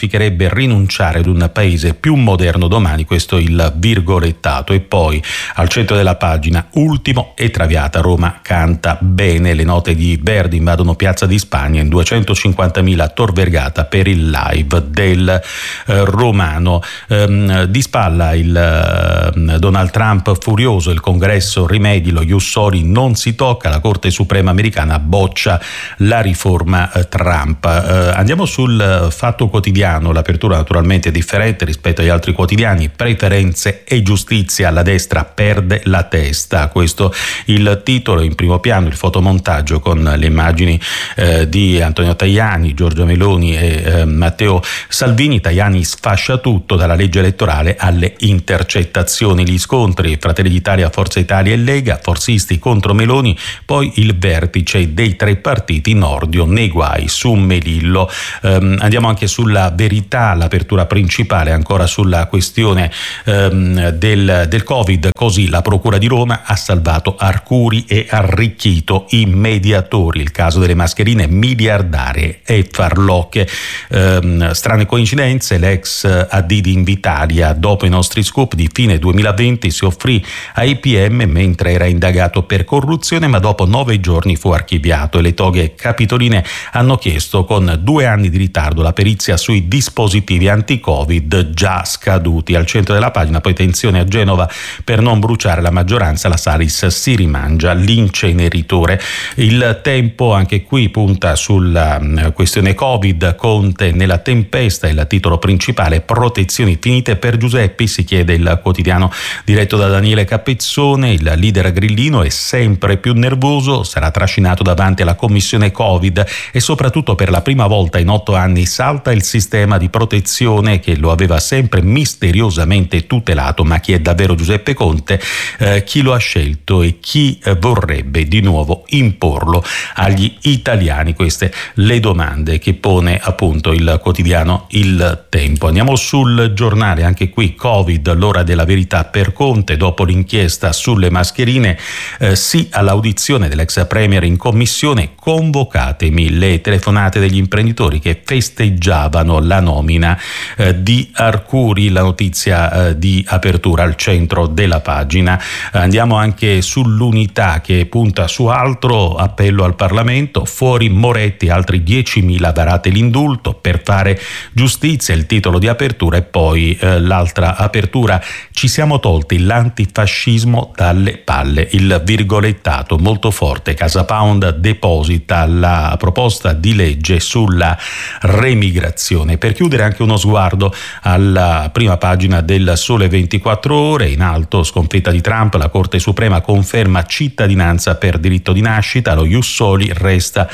dovrebbe rinunciare ad un paese più moderno domani, questo il virgolettato. E poi al centro della pagina, ultimo e Traviata, Roma canta bene, le note di Verdi invadono Piazza di Spagna in duecentocinquantamila a Tor Vergata per il live del eh, Romano. Ehm, di spalla il eh, Donald Trump furioso, il Congresso rimedi, lo Ius Soli non si tocca, la Corte Suprema americana boccia la riforma eh, Trump. Eh, andiamo sul Fatto Quotidiano, l'apertura naturalmente è differente rispetto agli altri quotidiani, preferenze e giustizia, la destra perde la testa, questo il titolo, in primo piano il fotomontaggio con le immagini eh, di Antonio Tajani, Giorgia Meloni e eh, Matteo Salvini. Tajani sfascia tutto, dalla legge elettorale alle intercettazioni, gli scontri Fratelli d'Italia, Forza Italia e Lega, forzisti contro Meloni, poi il vertice dei tre partiti, Nordio nei guai su Melillo. Um, andiamo anche sulla Verità, l'apertura principale ancora sulla questione um, del, del Covid, così la Procura di Roma ha salvato Arcuri e arricchito i mediatori, il caso delle mascherine miliardarie e farlocche. Um, strane coincidenze, l'ex A D di Invitalia dopo i nostri scoop di fine duemilaventi si offrì ai P M mentre era indagato per corruzione, ma dopo nove giorni fu archiviato e le toghe capitoline hanno chiesto con due anni di ritardo la perizia sui dispositivi anti-Covid già scaduti. Al centro della pagina poi tensione a Genova per non bruciare la maggioranza, la Salis si rimangia l'inceneritore. Il Tempo anche qui punta sulla questione Covid, Conte nella tempesta, il titolo principale, protezioni finite per Giuseppi, si chiede il quotidiano diretto da Daniele Capezzone. Il leader grillino è sempre più nervoso, sarà trascinato davanti alla commissione Covid e soprattutto per la prima volta in otto anni salta il sistema di protezione che lo aveva sempre misteriosamente tutelato. Ma chi è davvero Giuseppe Conte? Eh, chi lo ha scelto e chi eh, vorrebbe di nuovo imporlo agli italiani? Queste le domande che pone appunto il quotidiano Il Tempo. Andiamo sul Giornale, anche qui Covid, l'ora della verità per Conte dopo l'inchiesta sulle mascherine, eh, sì all'audizione dell'ex premier in commissione, convocatemi. Le telefonate degli imprenditori che festeggiavano la nomina eh, di Arcuri, la notizia eh, di apertura al centro della pagina. Andiamo anche sull'Unità che punta su altro, appello al Parlamento, fuori Moretti, altri diecimila, varate l'indulto per fare giustizia, il titolo di apertura. E poi eh, l'altra apertura, ci siamo tolti l'antifascismo dalle palle, il virgolettato molto forte, Casa Pound deposita la proposta di legge sulla remigrazione. Per chiudere anche uno sguardo alla prima pagina del Sole ventiquattro Ore, in alto sconfitta di Trump, la Corte Suprema conferma cittadinanza per diritto di nascita, lo Ius Soli resta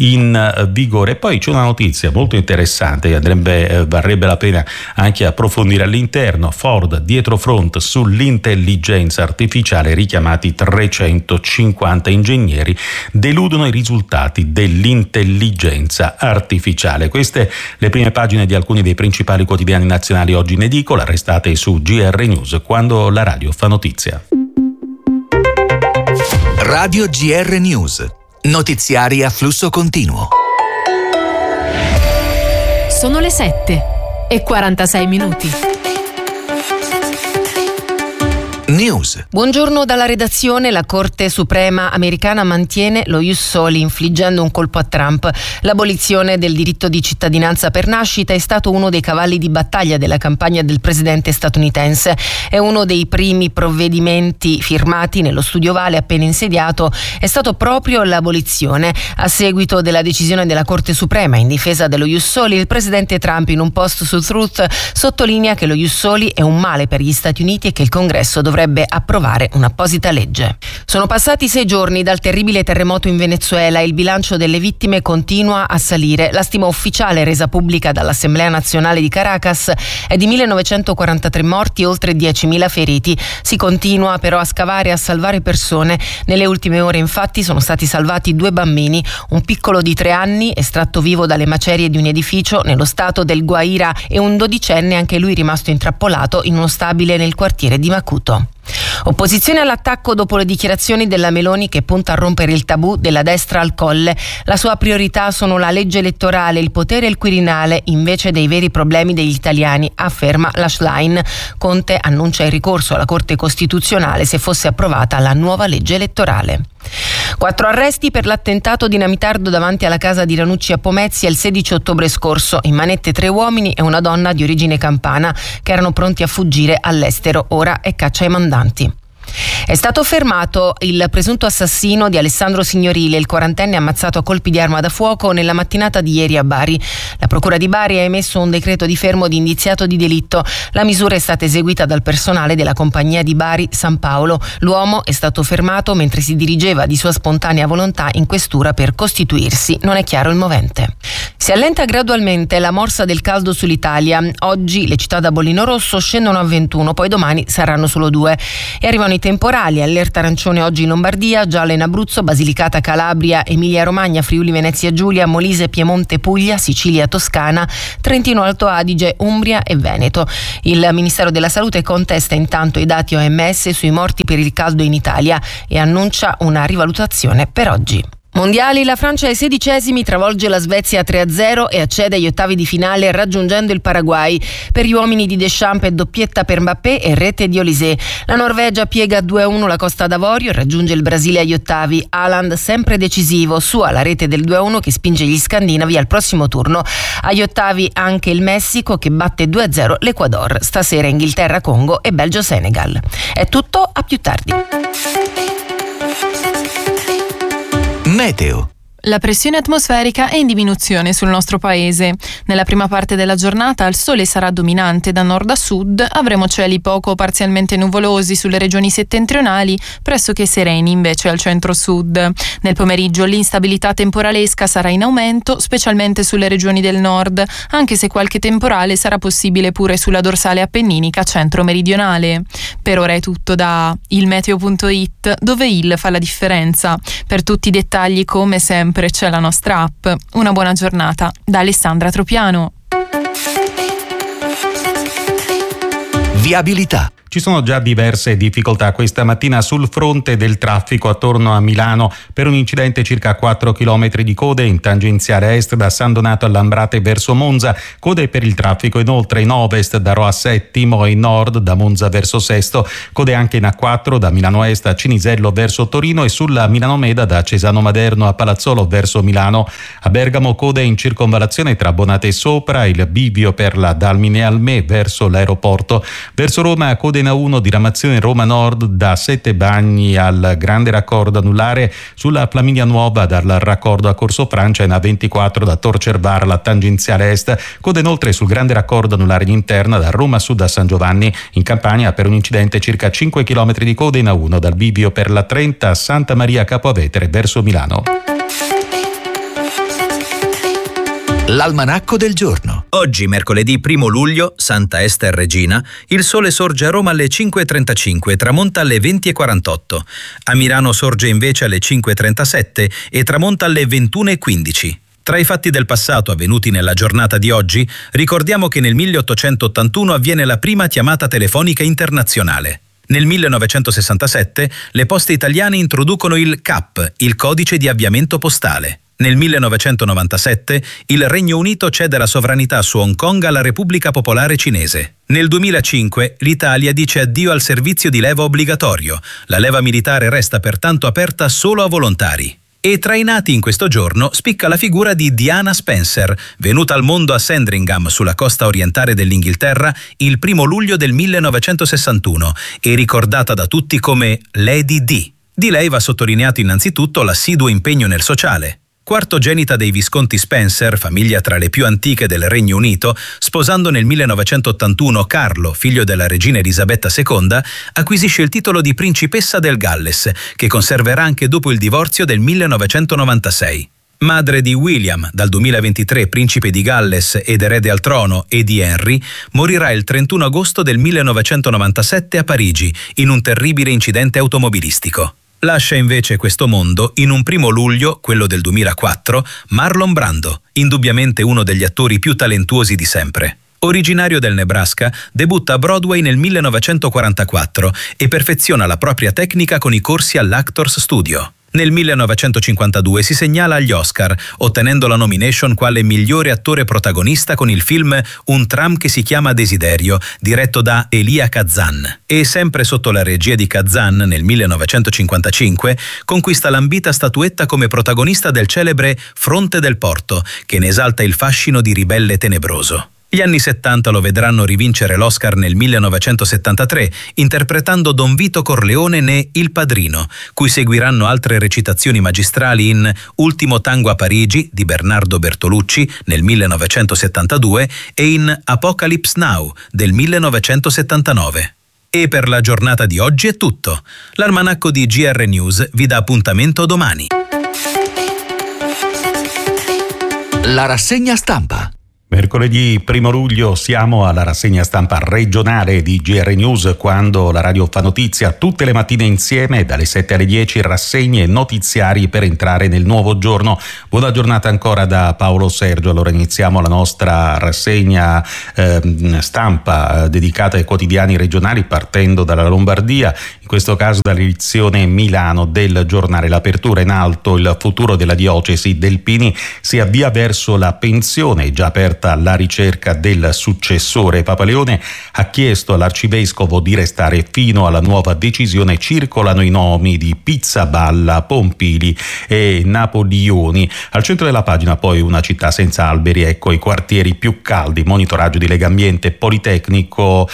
in vigore. Poi c'è una notizia molto interessante che andrebbe, eh, varrebbe la pena anche approfondire all'interno. Ford dietro front sull'intelligenza artificiale, richiamati trecentocinquanta ingegneri, deludono i risultati dell'intelligenza artificiale. Queste le prime pagine di alcuni dei principali quotidiani nazionali oggi in edicola. Restate su G R News, quando la radio fa notizia. Radio G R News, notiziari a flusso continuo. Sono le sette e quarantasei minuti. News. Buongiorno dalla redazione. La Corte Suprema americana mantiene lo Ius Soli, infliggendo un colpo a Trump. L'abolizione del diritto di cittadinanza per nascita è stato uno dei cavalli di battaglia della campagna del presidente statunitense. È uno dei primi provvedimenti firmati nello studio Vale appena insediato. È stato proprio l'abolizione. A seguito della decisione della Corte Suprema in difesa dello Ius Soli, il presidente Trump in un post su Truth sottolinea che lo Ius Soli è un male per gli Stati Uniti e che il Congresso dovrebbe approvare un'apposita legge. Sono passati sei giorni dal terribile terremoto in Venezuela e il bilancio delle vittime continua a salire. La stima ufficiale resa pubblica dall'Assemblea Nazionale di Caracas è di millenovecentoquarantatré morti e oltre diecimila feriti. Si continua però a scavare e a salvare persone. Nelle ultime ore infatti sono stati salvati due bambini, un piccolo di tre anni estratto vivo dalle macerie di un edificio nello stato del Guaira e un dodicenne, anche lui rimasto intrappolato in uno stabile nel quartiere di Macuto. Opposizione all'attacco dopo le dichiarazioni della Meloni che punta a rompere il tabù della destra al Colle. La sua priorità sono la legge elettorale, il potere e il Quirinale invece dei veri problemi degli italiani, afferma la Schlein. Conte annuncia il ricorso alla Corte Costituzionale se fosse approvata la nuova legge elettorale. Quattro arresti per l'attentato dinamitardo davanti alla casa di Ranucci a Pomezia il sedici ottobre scorso. In manette tre uomini e una donna di origine campana che erano pronti a fuggire all'estero. Ora è caccia ai mandanti. È stato fermato il presunto assassino di Alessandro Signorile, il quarantenne ammazzato a colpi di arma da fuoco nella mattinata di ieri a Bari. La procura di Bari ha emesso un decreto di fermo di indiziato di delitto. La misura è stata eseguita dal personale della compagnia di Bari San Paolo. L'uomo è stato fermato mentre si dirigeva di sua spontanea volontà in questura per costituirsi. Non è chiaro il movente. Si allenta gradualmente la morsa del caldo sull'Italia. Oggi le città da bollino rosso scendono a ventuno, poi domani saranno solo due. E arrivano i temporali, allerta arancione oggi in Lombardia, gialla in Abruzzo, Basilicata, Calabria, Emilia Romagna, Friuli Venezia Giulia, Molise, Piemonte, Puglia, Sicilia, Toscana, Trentino Alto Adige, Umbria e Veneto. Il Ministero della Salute contesta intanto i dati O M S sui morti per il caldo in Italia e annuncia una rivalutazione per oggi. Mondiali, la Francia ai sedicesimi travolge la Svezia tre a zero e accede agli ottavi di finale raggiungendo il Paraguay. Per gli uomini di Deschamps è doppietta per Mbappé e rete di Olysée. La Norvegia piega due a uno la Costa d'Avorio e raggiunge il Brasile agli ottavi. Haaland sempre decisivo, sua la rete del due a uno che spinge gli scandinavi al prossimo turno. Agli ottavi anche il Messico che batte due a zero l'Ecuador. Stasera Inghilterra-Congo e Belgio-Senegal. È tutto, a più tardi. Meteo. La pressione atmosferica è in diminuzione sul nostro paese. Nella prima parte della giornata il sole sarà dominante da nord a sud, avremo cieli poco o parzialmente nuvolosi sulle regioni settentrionali, pressoché sereni invece al centro-sud. Nel pomeriggio l'instabilità temporalesca sarà in aumento, specialmente sulle regioni del nord, anche se qualche temporale sarà possibile pure sulla dorsale appenninica centro-meridionale. Per ora è tutto da ilmeteo punto it, dove il fa la differenza. Per tutti i dettagli, come sempre, c'è la nostra app. Una buona giornata da Alessandra Tropiano. Viabilità. Ci sono già diverse difficoltà questa mattina sul fronte del traffico attorno a Milano per un incidente circa quattro chilometri di code in tangenziale est da San Donato a Lambrate verso Monza, code per il traffico inoltre in ovest da Rho a Settimo e in nord da Monza verso Sesto, code anche in A quattro da Milano Est a Cinisello verso Torino e sulla Milano Meda da Cesano Maderno a Palazzolo verso Milano. A Bergamo code in circonvallazione tra Bonate e Sopra, il bivio per la Dalmine Almè verso l'aeroporto. Verso Roma code in A uno diramazione Roma Nord da Sette Bagni al grande raccordo anulare, sulla Flaminia Nuova dal raccordo a Corso Francia, in A ventiquattro da Tor Cervara alla tangenziale est, code inoltre sul grande raccordo anulare in interna da Roma Sud a San Giovanni. In Campania per un incidente circa cinque chilometri di code in A uno dal bivio per la Trenta a Santa Maria Capo Avetere verso Milano. L'almanacco del giorno. Oggi, mercoledì primo luglio, Santa Ester Regina, il sole sorge a Roma alle cinque e trentacinque e tramonta alle venti e quarantotto. A Milano sorge invece alle cinque e trentasette e tramonta alle ventuno e quindici. Tra i fatti del passato avvenuti nella giornata di oggi, ricordiamo che nel milleottocentottantuno avviene la prima chiamata telefonica internazionale. Nel millenovecentosessantasette le poste italiane introducono il C A P, il codice di avviamento postale. Nel millenovecentonovantasette il Regno Unito cede la sovranità su Hong Kong alla Repubblica Popolare Cinese. Nel duemilacinque l'Italia dice addio al servizio di leva obbligatorio. La leva militare resta pertanto aperta solo a volontari. E tra i nati in questo giorno spicca la figura di Diana Spencer, venuta al mondo a Sandringham, sulla costa orientale dell'Inghilterra, il primo luglio del millenovecentosessantuno e ricordata da tutti come Lady Di. Di lei va sottolineato innanzitutto l'assiduo impegno nel sociale. Quartogenita dei Visconti Spencer, famiglia tra le più antiche del Regno Unito, sposando nel millenovecentottantuno Carlo, figlio della regina Elisabetta seconda, acquisisce il titolo di principessa del Galles, che conserverà anche dopo il divorzio del millenovecentonovantasei. Madre di William, dal duemilaventitré principe di Galles ed erede al trono, e di Henry, morirà il trentuno agosto del millenovecentonovantasette a Parigi, in un terribile incidente automobilistico. Lascia invece questo mondo in un primo luglio, quello del duemilaquattro, Marlon Brando, indubbiamente uno degli attori più talentuosi di sempre. Originario del Nebraska, debutta a Broadway nel millenovecentoquarantaquattro e perfeziona la propria tecnica con i corsi all'Actors Studio. Nel millenovecentocinquantadue si segnala agli Oscar, ottenendo la nomination quale migliore attore protagonista con il film Un tram che si chiama Desiderio, diretto da Elia Kazan. E sempre sotto la regia di Kazan, nel millenovecentocinquantacinque, conquista l'ambita statuetta come protagonista del celebre Fronte del Porto, che ne esalta il fascino di ribelle tenebroso. Gli anni settanta lo vedranno rivincere l'Oscar nel millenovecentosettantatré, interpretando Don Vito Corleone ne Il Padrino, cui seguiranno altre recitazioni magistrali in Ultimo tango a Parigi di Bernardo Bertolucci nel millenovecentosettantadue e in Apocalypse Now del millenovecentosettantanove. E per la giornata di oggi è tutto. L'almanacco di G R News vi dà appuntamento domani. La rassegna stampa. Mercoledì primo luglio siamo alla rassegna stampa regionale di G R News, quando la radio fa notizia tutte le mattine insieme dalle sette alle dieci, rassegne e notiziari per entrare nel nuovo giorno. Buona giornata ancora da Paolo Sergio. Allora iniziamo la nostra rassegna eh, stampa eh, dedicata ai quotidiani regionali, partendo dalla Lombardia, in questo caso dall'edizione Milano del giornale L'Apertura. In alto: il futuro della diocesi del Pini si avvia verso la pensione, già aperta la ricerca del successore. Papa Leone ha chiesto all'arcivescovo di restare fino alla nuova decisione. Circolano i nomi di Pizzaballa, Pompili e Napoleoni. Al centro della pagina poi una città senza alberi, ecco i quartieri più caldi. Monitoraggio di Legambiente. Politecnico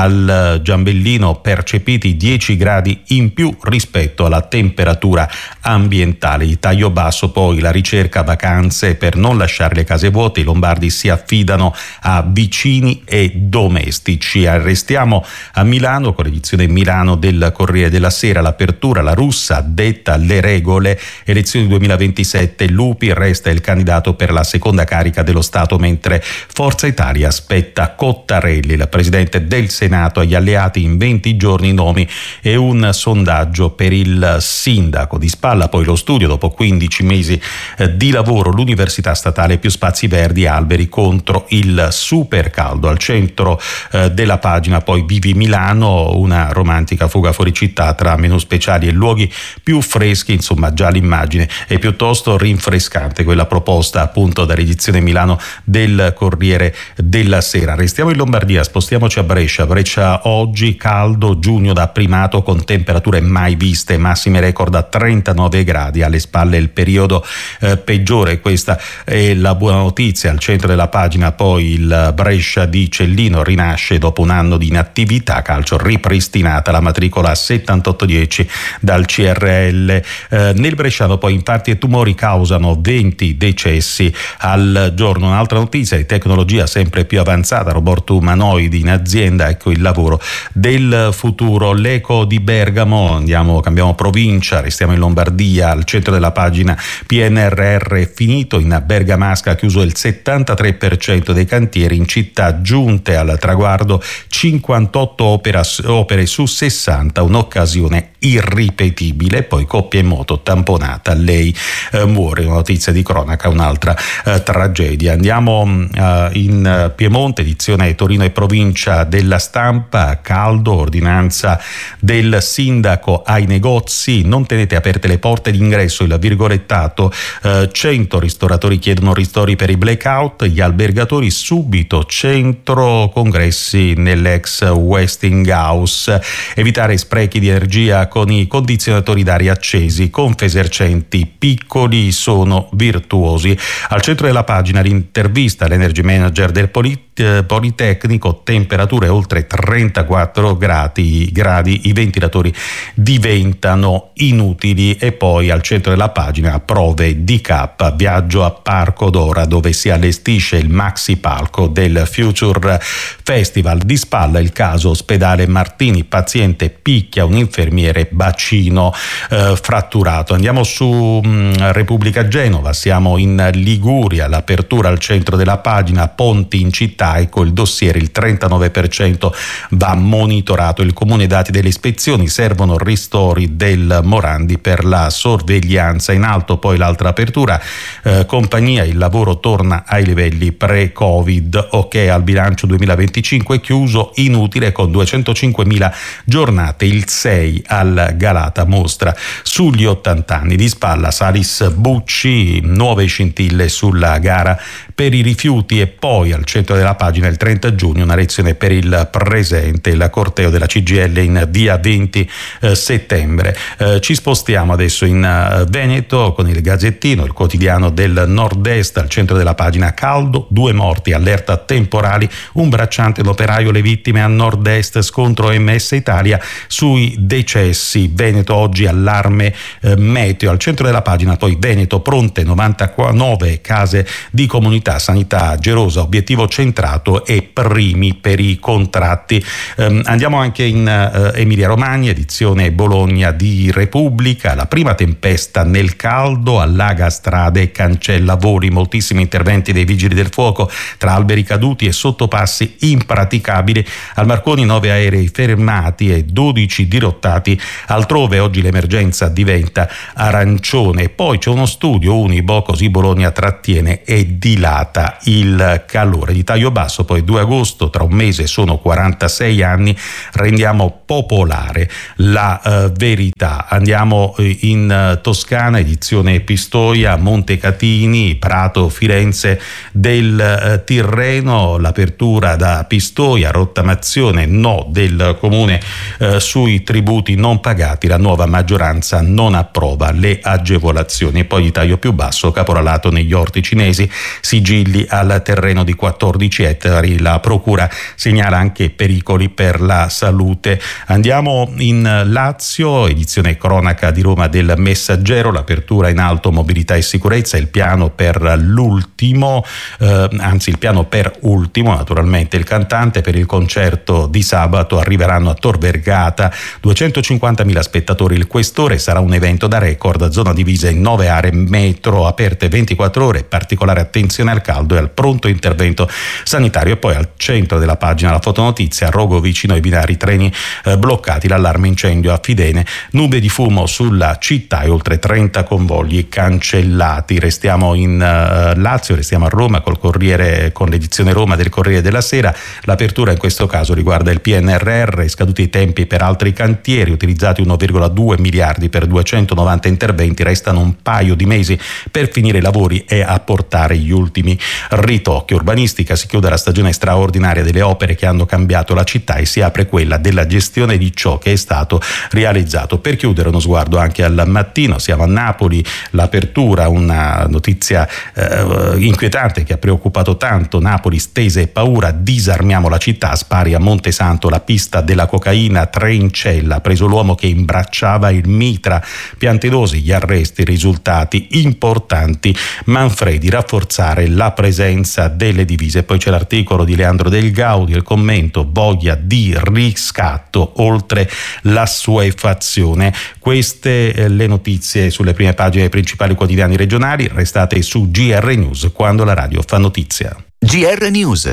al Giambellino, percepiti dieci gradi in più rispetto alla temperatura ambientale. Il taglio basso poi, la ricerca vacanze per non lasciare le case vuote. I lombardi si affidano a vicini e domestici. Restiamo a Milano con l'edizione Milano del Corriere della Sera. L'Apertura: la Russa detta le regole. Elezioni duemilaventisette, Lupi resta il candidato per la seconda carica dello Stato, mentre Forza Italia aspetta Cottarelli. Il presidente del Senato agli alleati in venti giorni nomi e un sondaggio per il sindaco. Di spalla poi lo studio, dopo quindici mesi di lavoro, l'università statale, più spazi verdi, alberi contro il super caldo. Al centro eh, della pagina poi Vivi Milano, una romantica fuga fuori città tra menù speciali e luoghi più freschi. Insomma, già l'immagine è piuttosto rinfrescante, quella proposta appunto dall'edizione Milano del Corriere della Sera. Restiamo in Lombardia, spostiamoci a Brescia. Brescia oggi caldo, giugno da primato con temperature mai viste, massime record a trentanove gradi. Alle spalle il periodo eh, peggiore, questa è la buona notizia. Al centro della pagina poi il Brescia di Cellino rinasce dopo un anno di inattività. Calcio: ripristinata la matricola settantotto dieci dal C R L. Eh, nel bresciano poi infarti e tumori causano venti decessi al giorno. Un'altra notizia di tecnologia sempre più avanzata: robot umanoidi in azienda, ecco il lavoro del futuro. L'Eco di Bergamo, andiamo, cambiamo provincia, restiamo in Lombardia. Al centro della pagina P N R R finito. In Bergamasca ha chiuso il settantatré per cento dei cantieri. In città giunte al traguardo cinquantotto opera, opere su sessanta, un'occasione irripetibile. Poi coppia in moto tamponata, lei eh, muore. Una notizia di cronaca, un'altra eh, tragedia. Andiamo eh, in Piemonte, edizione Torino e provincia della Stampa. Caldo, ordinanza del sindaco ai negozi: non tenete aperte le porte d'ingresso. Il virgolettato: eh, cento ristoratori chiedono ristori per i blackout. Gli albergatori subito centro congressi nell'ex Westinghouse. Evitare sprechi di energia con i condizionatori d'aria accesi. Confesercenti: piccoli sono virtuosi. Al centro della pagina l'intervista all'energy manager del Polit- Politecnico. Temperature oltre trentaquattro gradi, gradi, i ventilatori diventano inutili. E poi al centro della pagina prove D K, viaggio a Parco d'Ora dove si allestisce il maxi palco del Future Festival. Di spalla il caso ospedale Martini, paziente picchia un infermiere, bacino eh, fratturato. Andiamo su mh, Repubblica Genova, siamo in Liguria. L'apertura al centro della pagina: ponti in città attività. Ecco il dossier, il trentanove per cento va monitorato. Il comune dati delle ispezioni, servono ristori del Morandi per la sorveglianza. In alto poi l'altra apertura, eh, compagnia, il lavoro torna ai livelli pre-Covid, ok al bilancio duemilaventicinque, chiuso inutile con duecentocinquemila giornate, il sei al Galata mostra sugli ottanta anni. Di spalla Salis Bucci, nuove scintille sulla gara per i rifiuti. E poi al centro della pagina il trenta giugno una lezione per il presente, il corteo della C G I L in via venti settembre. Eh, ci spostiamo adesso in uh, Veneto con il Gazzettino, il quotidiano del nord-est. Al centro della pagina caldo, due morti, allerta temporali, un bracciante, l'operaio, le vittime a nord-est, scontro M S Italia sui decessi. Veneto oggi, allarme eh, meteo. Al centro della pagina poi Veneto, pronte novantanove case di comunità, sanità gerosa, obiettivo centrato e primi per i contratti. Um, andiamo anche in uh, Emilia Romagna, edizione Bologna di Repubblica. La prima tempesta nel caldo, allaga strade e cancella voli, moltissimi interventi dei vigili del fuoco tra alberi caduti e sottopassi impraticabili. Al Marconi nove aerei fermati e dodici dirottati altrove. Oggi l'emergenza diventa arancione. Poi c'è uno studio Unibo, così Bologna trattiene e dilata il calore. Di taglio basso poi due agosto, tra un mese sono quarantasei anni, rendiamo popolare la uh, verità. Andiamo in uh, Toscana, edizione Pistoia, Montecatini, Prato, Firenze del uh, Tirreno, l'apertura da Pistoia, rottamazione no del comune uh, sui tributi non pagati, la nuova maggioranza non approva le agevolazioni. E poi di taglio più basso, caporalato negli orti cinesi, sigilli al terreno di quattordici ettari, la procura segnala anche pericoli per la salute. Andiamo in Lazio, edizione cronaca di Roma del Messaggero, l'apertura in alto, mobilità e sicurezza, il piano per l'ultimo, eh, anzi il piano per ultimo naturalmente, il cantante per il concerto di sabato, arriveranno a Tor Vergata duecentocinquantamila spettatori, il Questore, sarà un evento da record, zona divisa in nove aree metro, aperte ventiquattro ore, particolare attenzione al caldo e al pronto intervento sanitario. E poi al centro della pagina la fotonotizia, rogo vicino ai binari, treni eh, bloccati, l'allarme incendio a Fidene, nube di fumo sulla città e oltre trenta convogli cancellati. Restiamo in uh, Lazio, restiamo a Roma col Corriere, con l'edizione Roma del Corriere della Sera. L'apertura in questo caso riguarda il P N R R, scaduti i tempi per altri cantieri, utilizzati uno virgola due miliardi per duecentonovanta interventi, restano un paio di mesi per finire i lavori e apportare gli ultimi ritocchi. Urbanistica, si chiude la stagione straordinaria delle opere che hanno cambiato la città e si apre quella della gestione di ciò che è stato realizzato. Per chiudere uno sguardo anche al Mattino, siamo a Napoli, l'apertura, una notizia eh, inquietante che ha preoccupato tanto Napoli, stese e paura, disarmiamo la città, spari a Montesanto, la pista della cocaina, tre in cella, preso l'uomo che imbracciava il mitra, Piantedosi, gli arresti, risultati importanti, Manfredi, rafforzare la presenza delle divise. Poi c'è l'articolo di Leandro Del Gaudi, il commento, voglia di riscatto oltre l'assuefazione. Queste eh, le notizie sulle prime pagine dei principali quotidiani regionali. Restate su G R News, quando la radio fa notizia. G R News.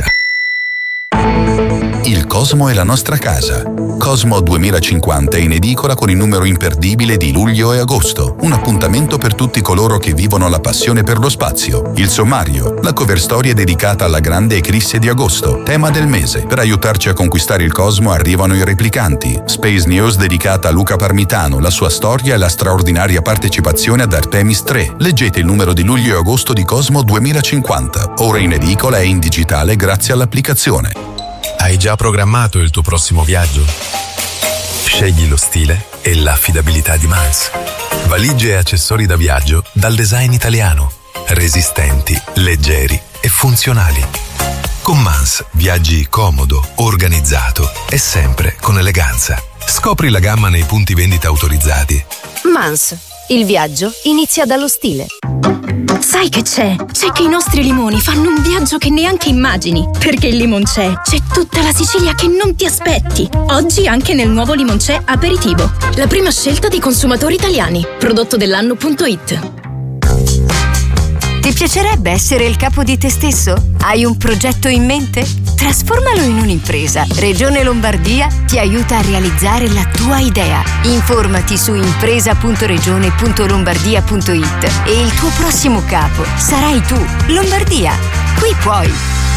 Il Cosmo è la nostra casa. Cosmo duemilacinquanta è in edicola con il numero imperdibile di luglio e agosto. Un appuntamento per tutti coloro che vivono la passione per lo spazio. Il sommario, la cover story è dedicata alla grande eclisse di agosto, tema del mese. Per aiutarci a conquistare il Cosmo arrivano i replicanti. Space News dedicata a Luca Parmitano, la sua storia e la straordinaria partecipazione ad Artemis tre. Leggete il numero di luglio e agosto di Cosmo duemilacinquanta. Ora in edicola e in digitale grazie all'applicazione. Hai già programmato il tuo prossimo viaggio? Scegli lo stile e l'affidabilità di Mans. Valigie e accessori da viaggio dal design italiano. Resistenti, leggeri e funzionali. Con Mans viaggi comodo, organizzato e sempre con eleganza. Scopri la gamma nei punti vendita autorizzati. Mans, il viaggio inizia dallo stile. Sai che c'è? C'è che i nostri limoni fanno un viaggio che neanche immagini. Perché il Limonc'è c'è tutta la Sicilia che non ti aspetti. Oggi anche nel nuovo Limonc'è Aperitivo. La prima scelta dei consumatori italiani. Prodotto dell'anno punto it. Ti Ti piacerebbe essere il capo di te stesso? Hai un progetto in mente? Trasformalo in un'impresa. Regione Lombardia ti aiuta a realizzare la tua idea. Informati su impresa punto regione punto lombardia punto it e il tuo prossimo capo sarai tu. Lombardia, qui puoi.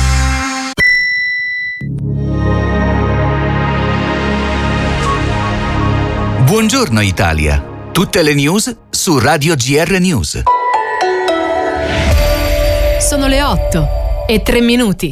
Buongiorno Italia. Tutte le news su Radio G R News. Sono le otto e tre minuti.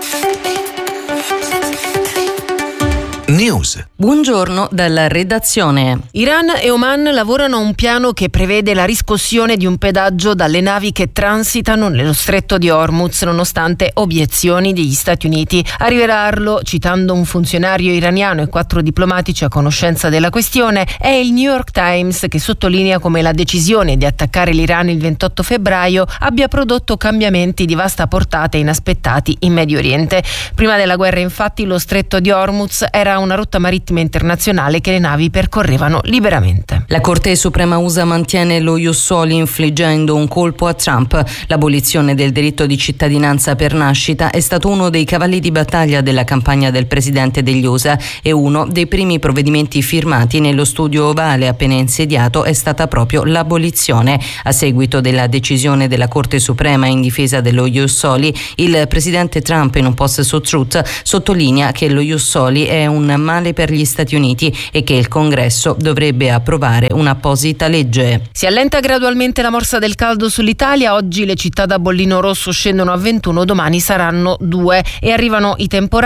News. Buongiorno dalla redazione. Iran e Oman lavorano a un piano che prevede la riscossione di un pedaggio dalle navi che transitano nello stretto di Hormuz, nonostante obiezioni degli Stati Uniti. A rivelarlo, citando un funzionario iraniano e quattro diplomatici a conoscenza della questione, è il New York Times, che sottolinea come la decisione di attaccare l'Iran il ventotto febbraio abbia prodotto cambiamenti di vasta portata e inaspettati in Medio Oriente. Prima della guerra, infatti, lo stretto di Hormuz era una rotta marittima internazionale che le navi percorrevano liberamente. La Corte Suprema U S A mantiene lo ius soli infliggendo un colpo a Trump. L'abolizione del diritto di cittadinanza per nascita è stato uno dei cavalli di battaglia della campagna del presidente degli U S A e uno dei primi provvedimenti firmati nello studio ovale appena insediato è stata proprio l'abolizione. A seguito della decisione della Corte Suprema in difesa dello ius soli, il presidente Trump in un post su Truth sottolinea che lo ius soli è un male per gli Stati Uniti e che il Congresso dovrebbe approvare un'apposita legge. Si allenta gradualmente la morsa del caldo sull'Italia. Oggi le città da bollino rosso scendono a ventuno, domani saranno due e arrivano i temporali.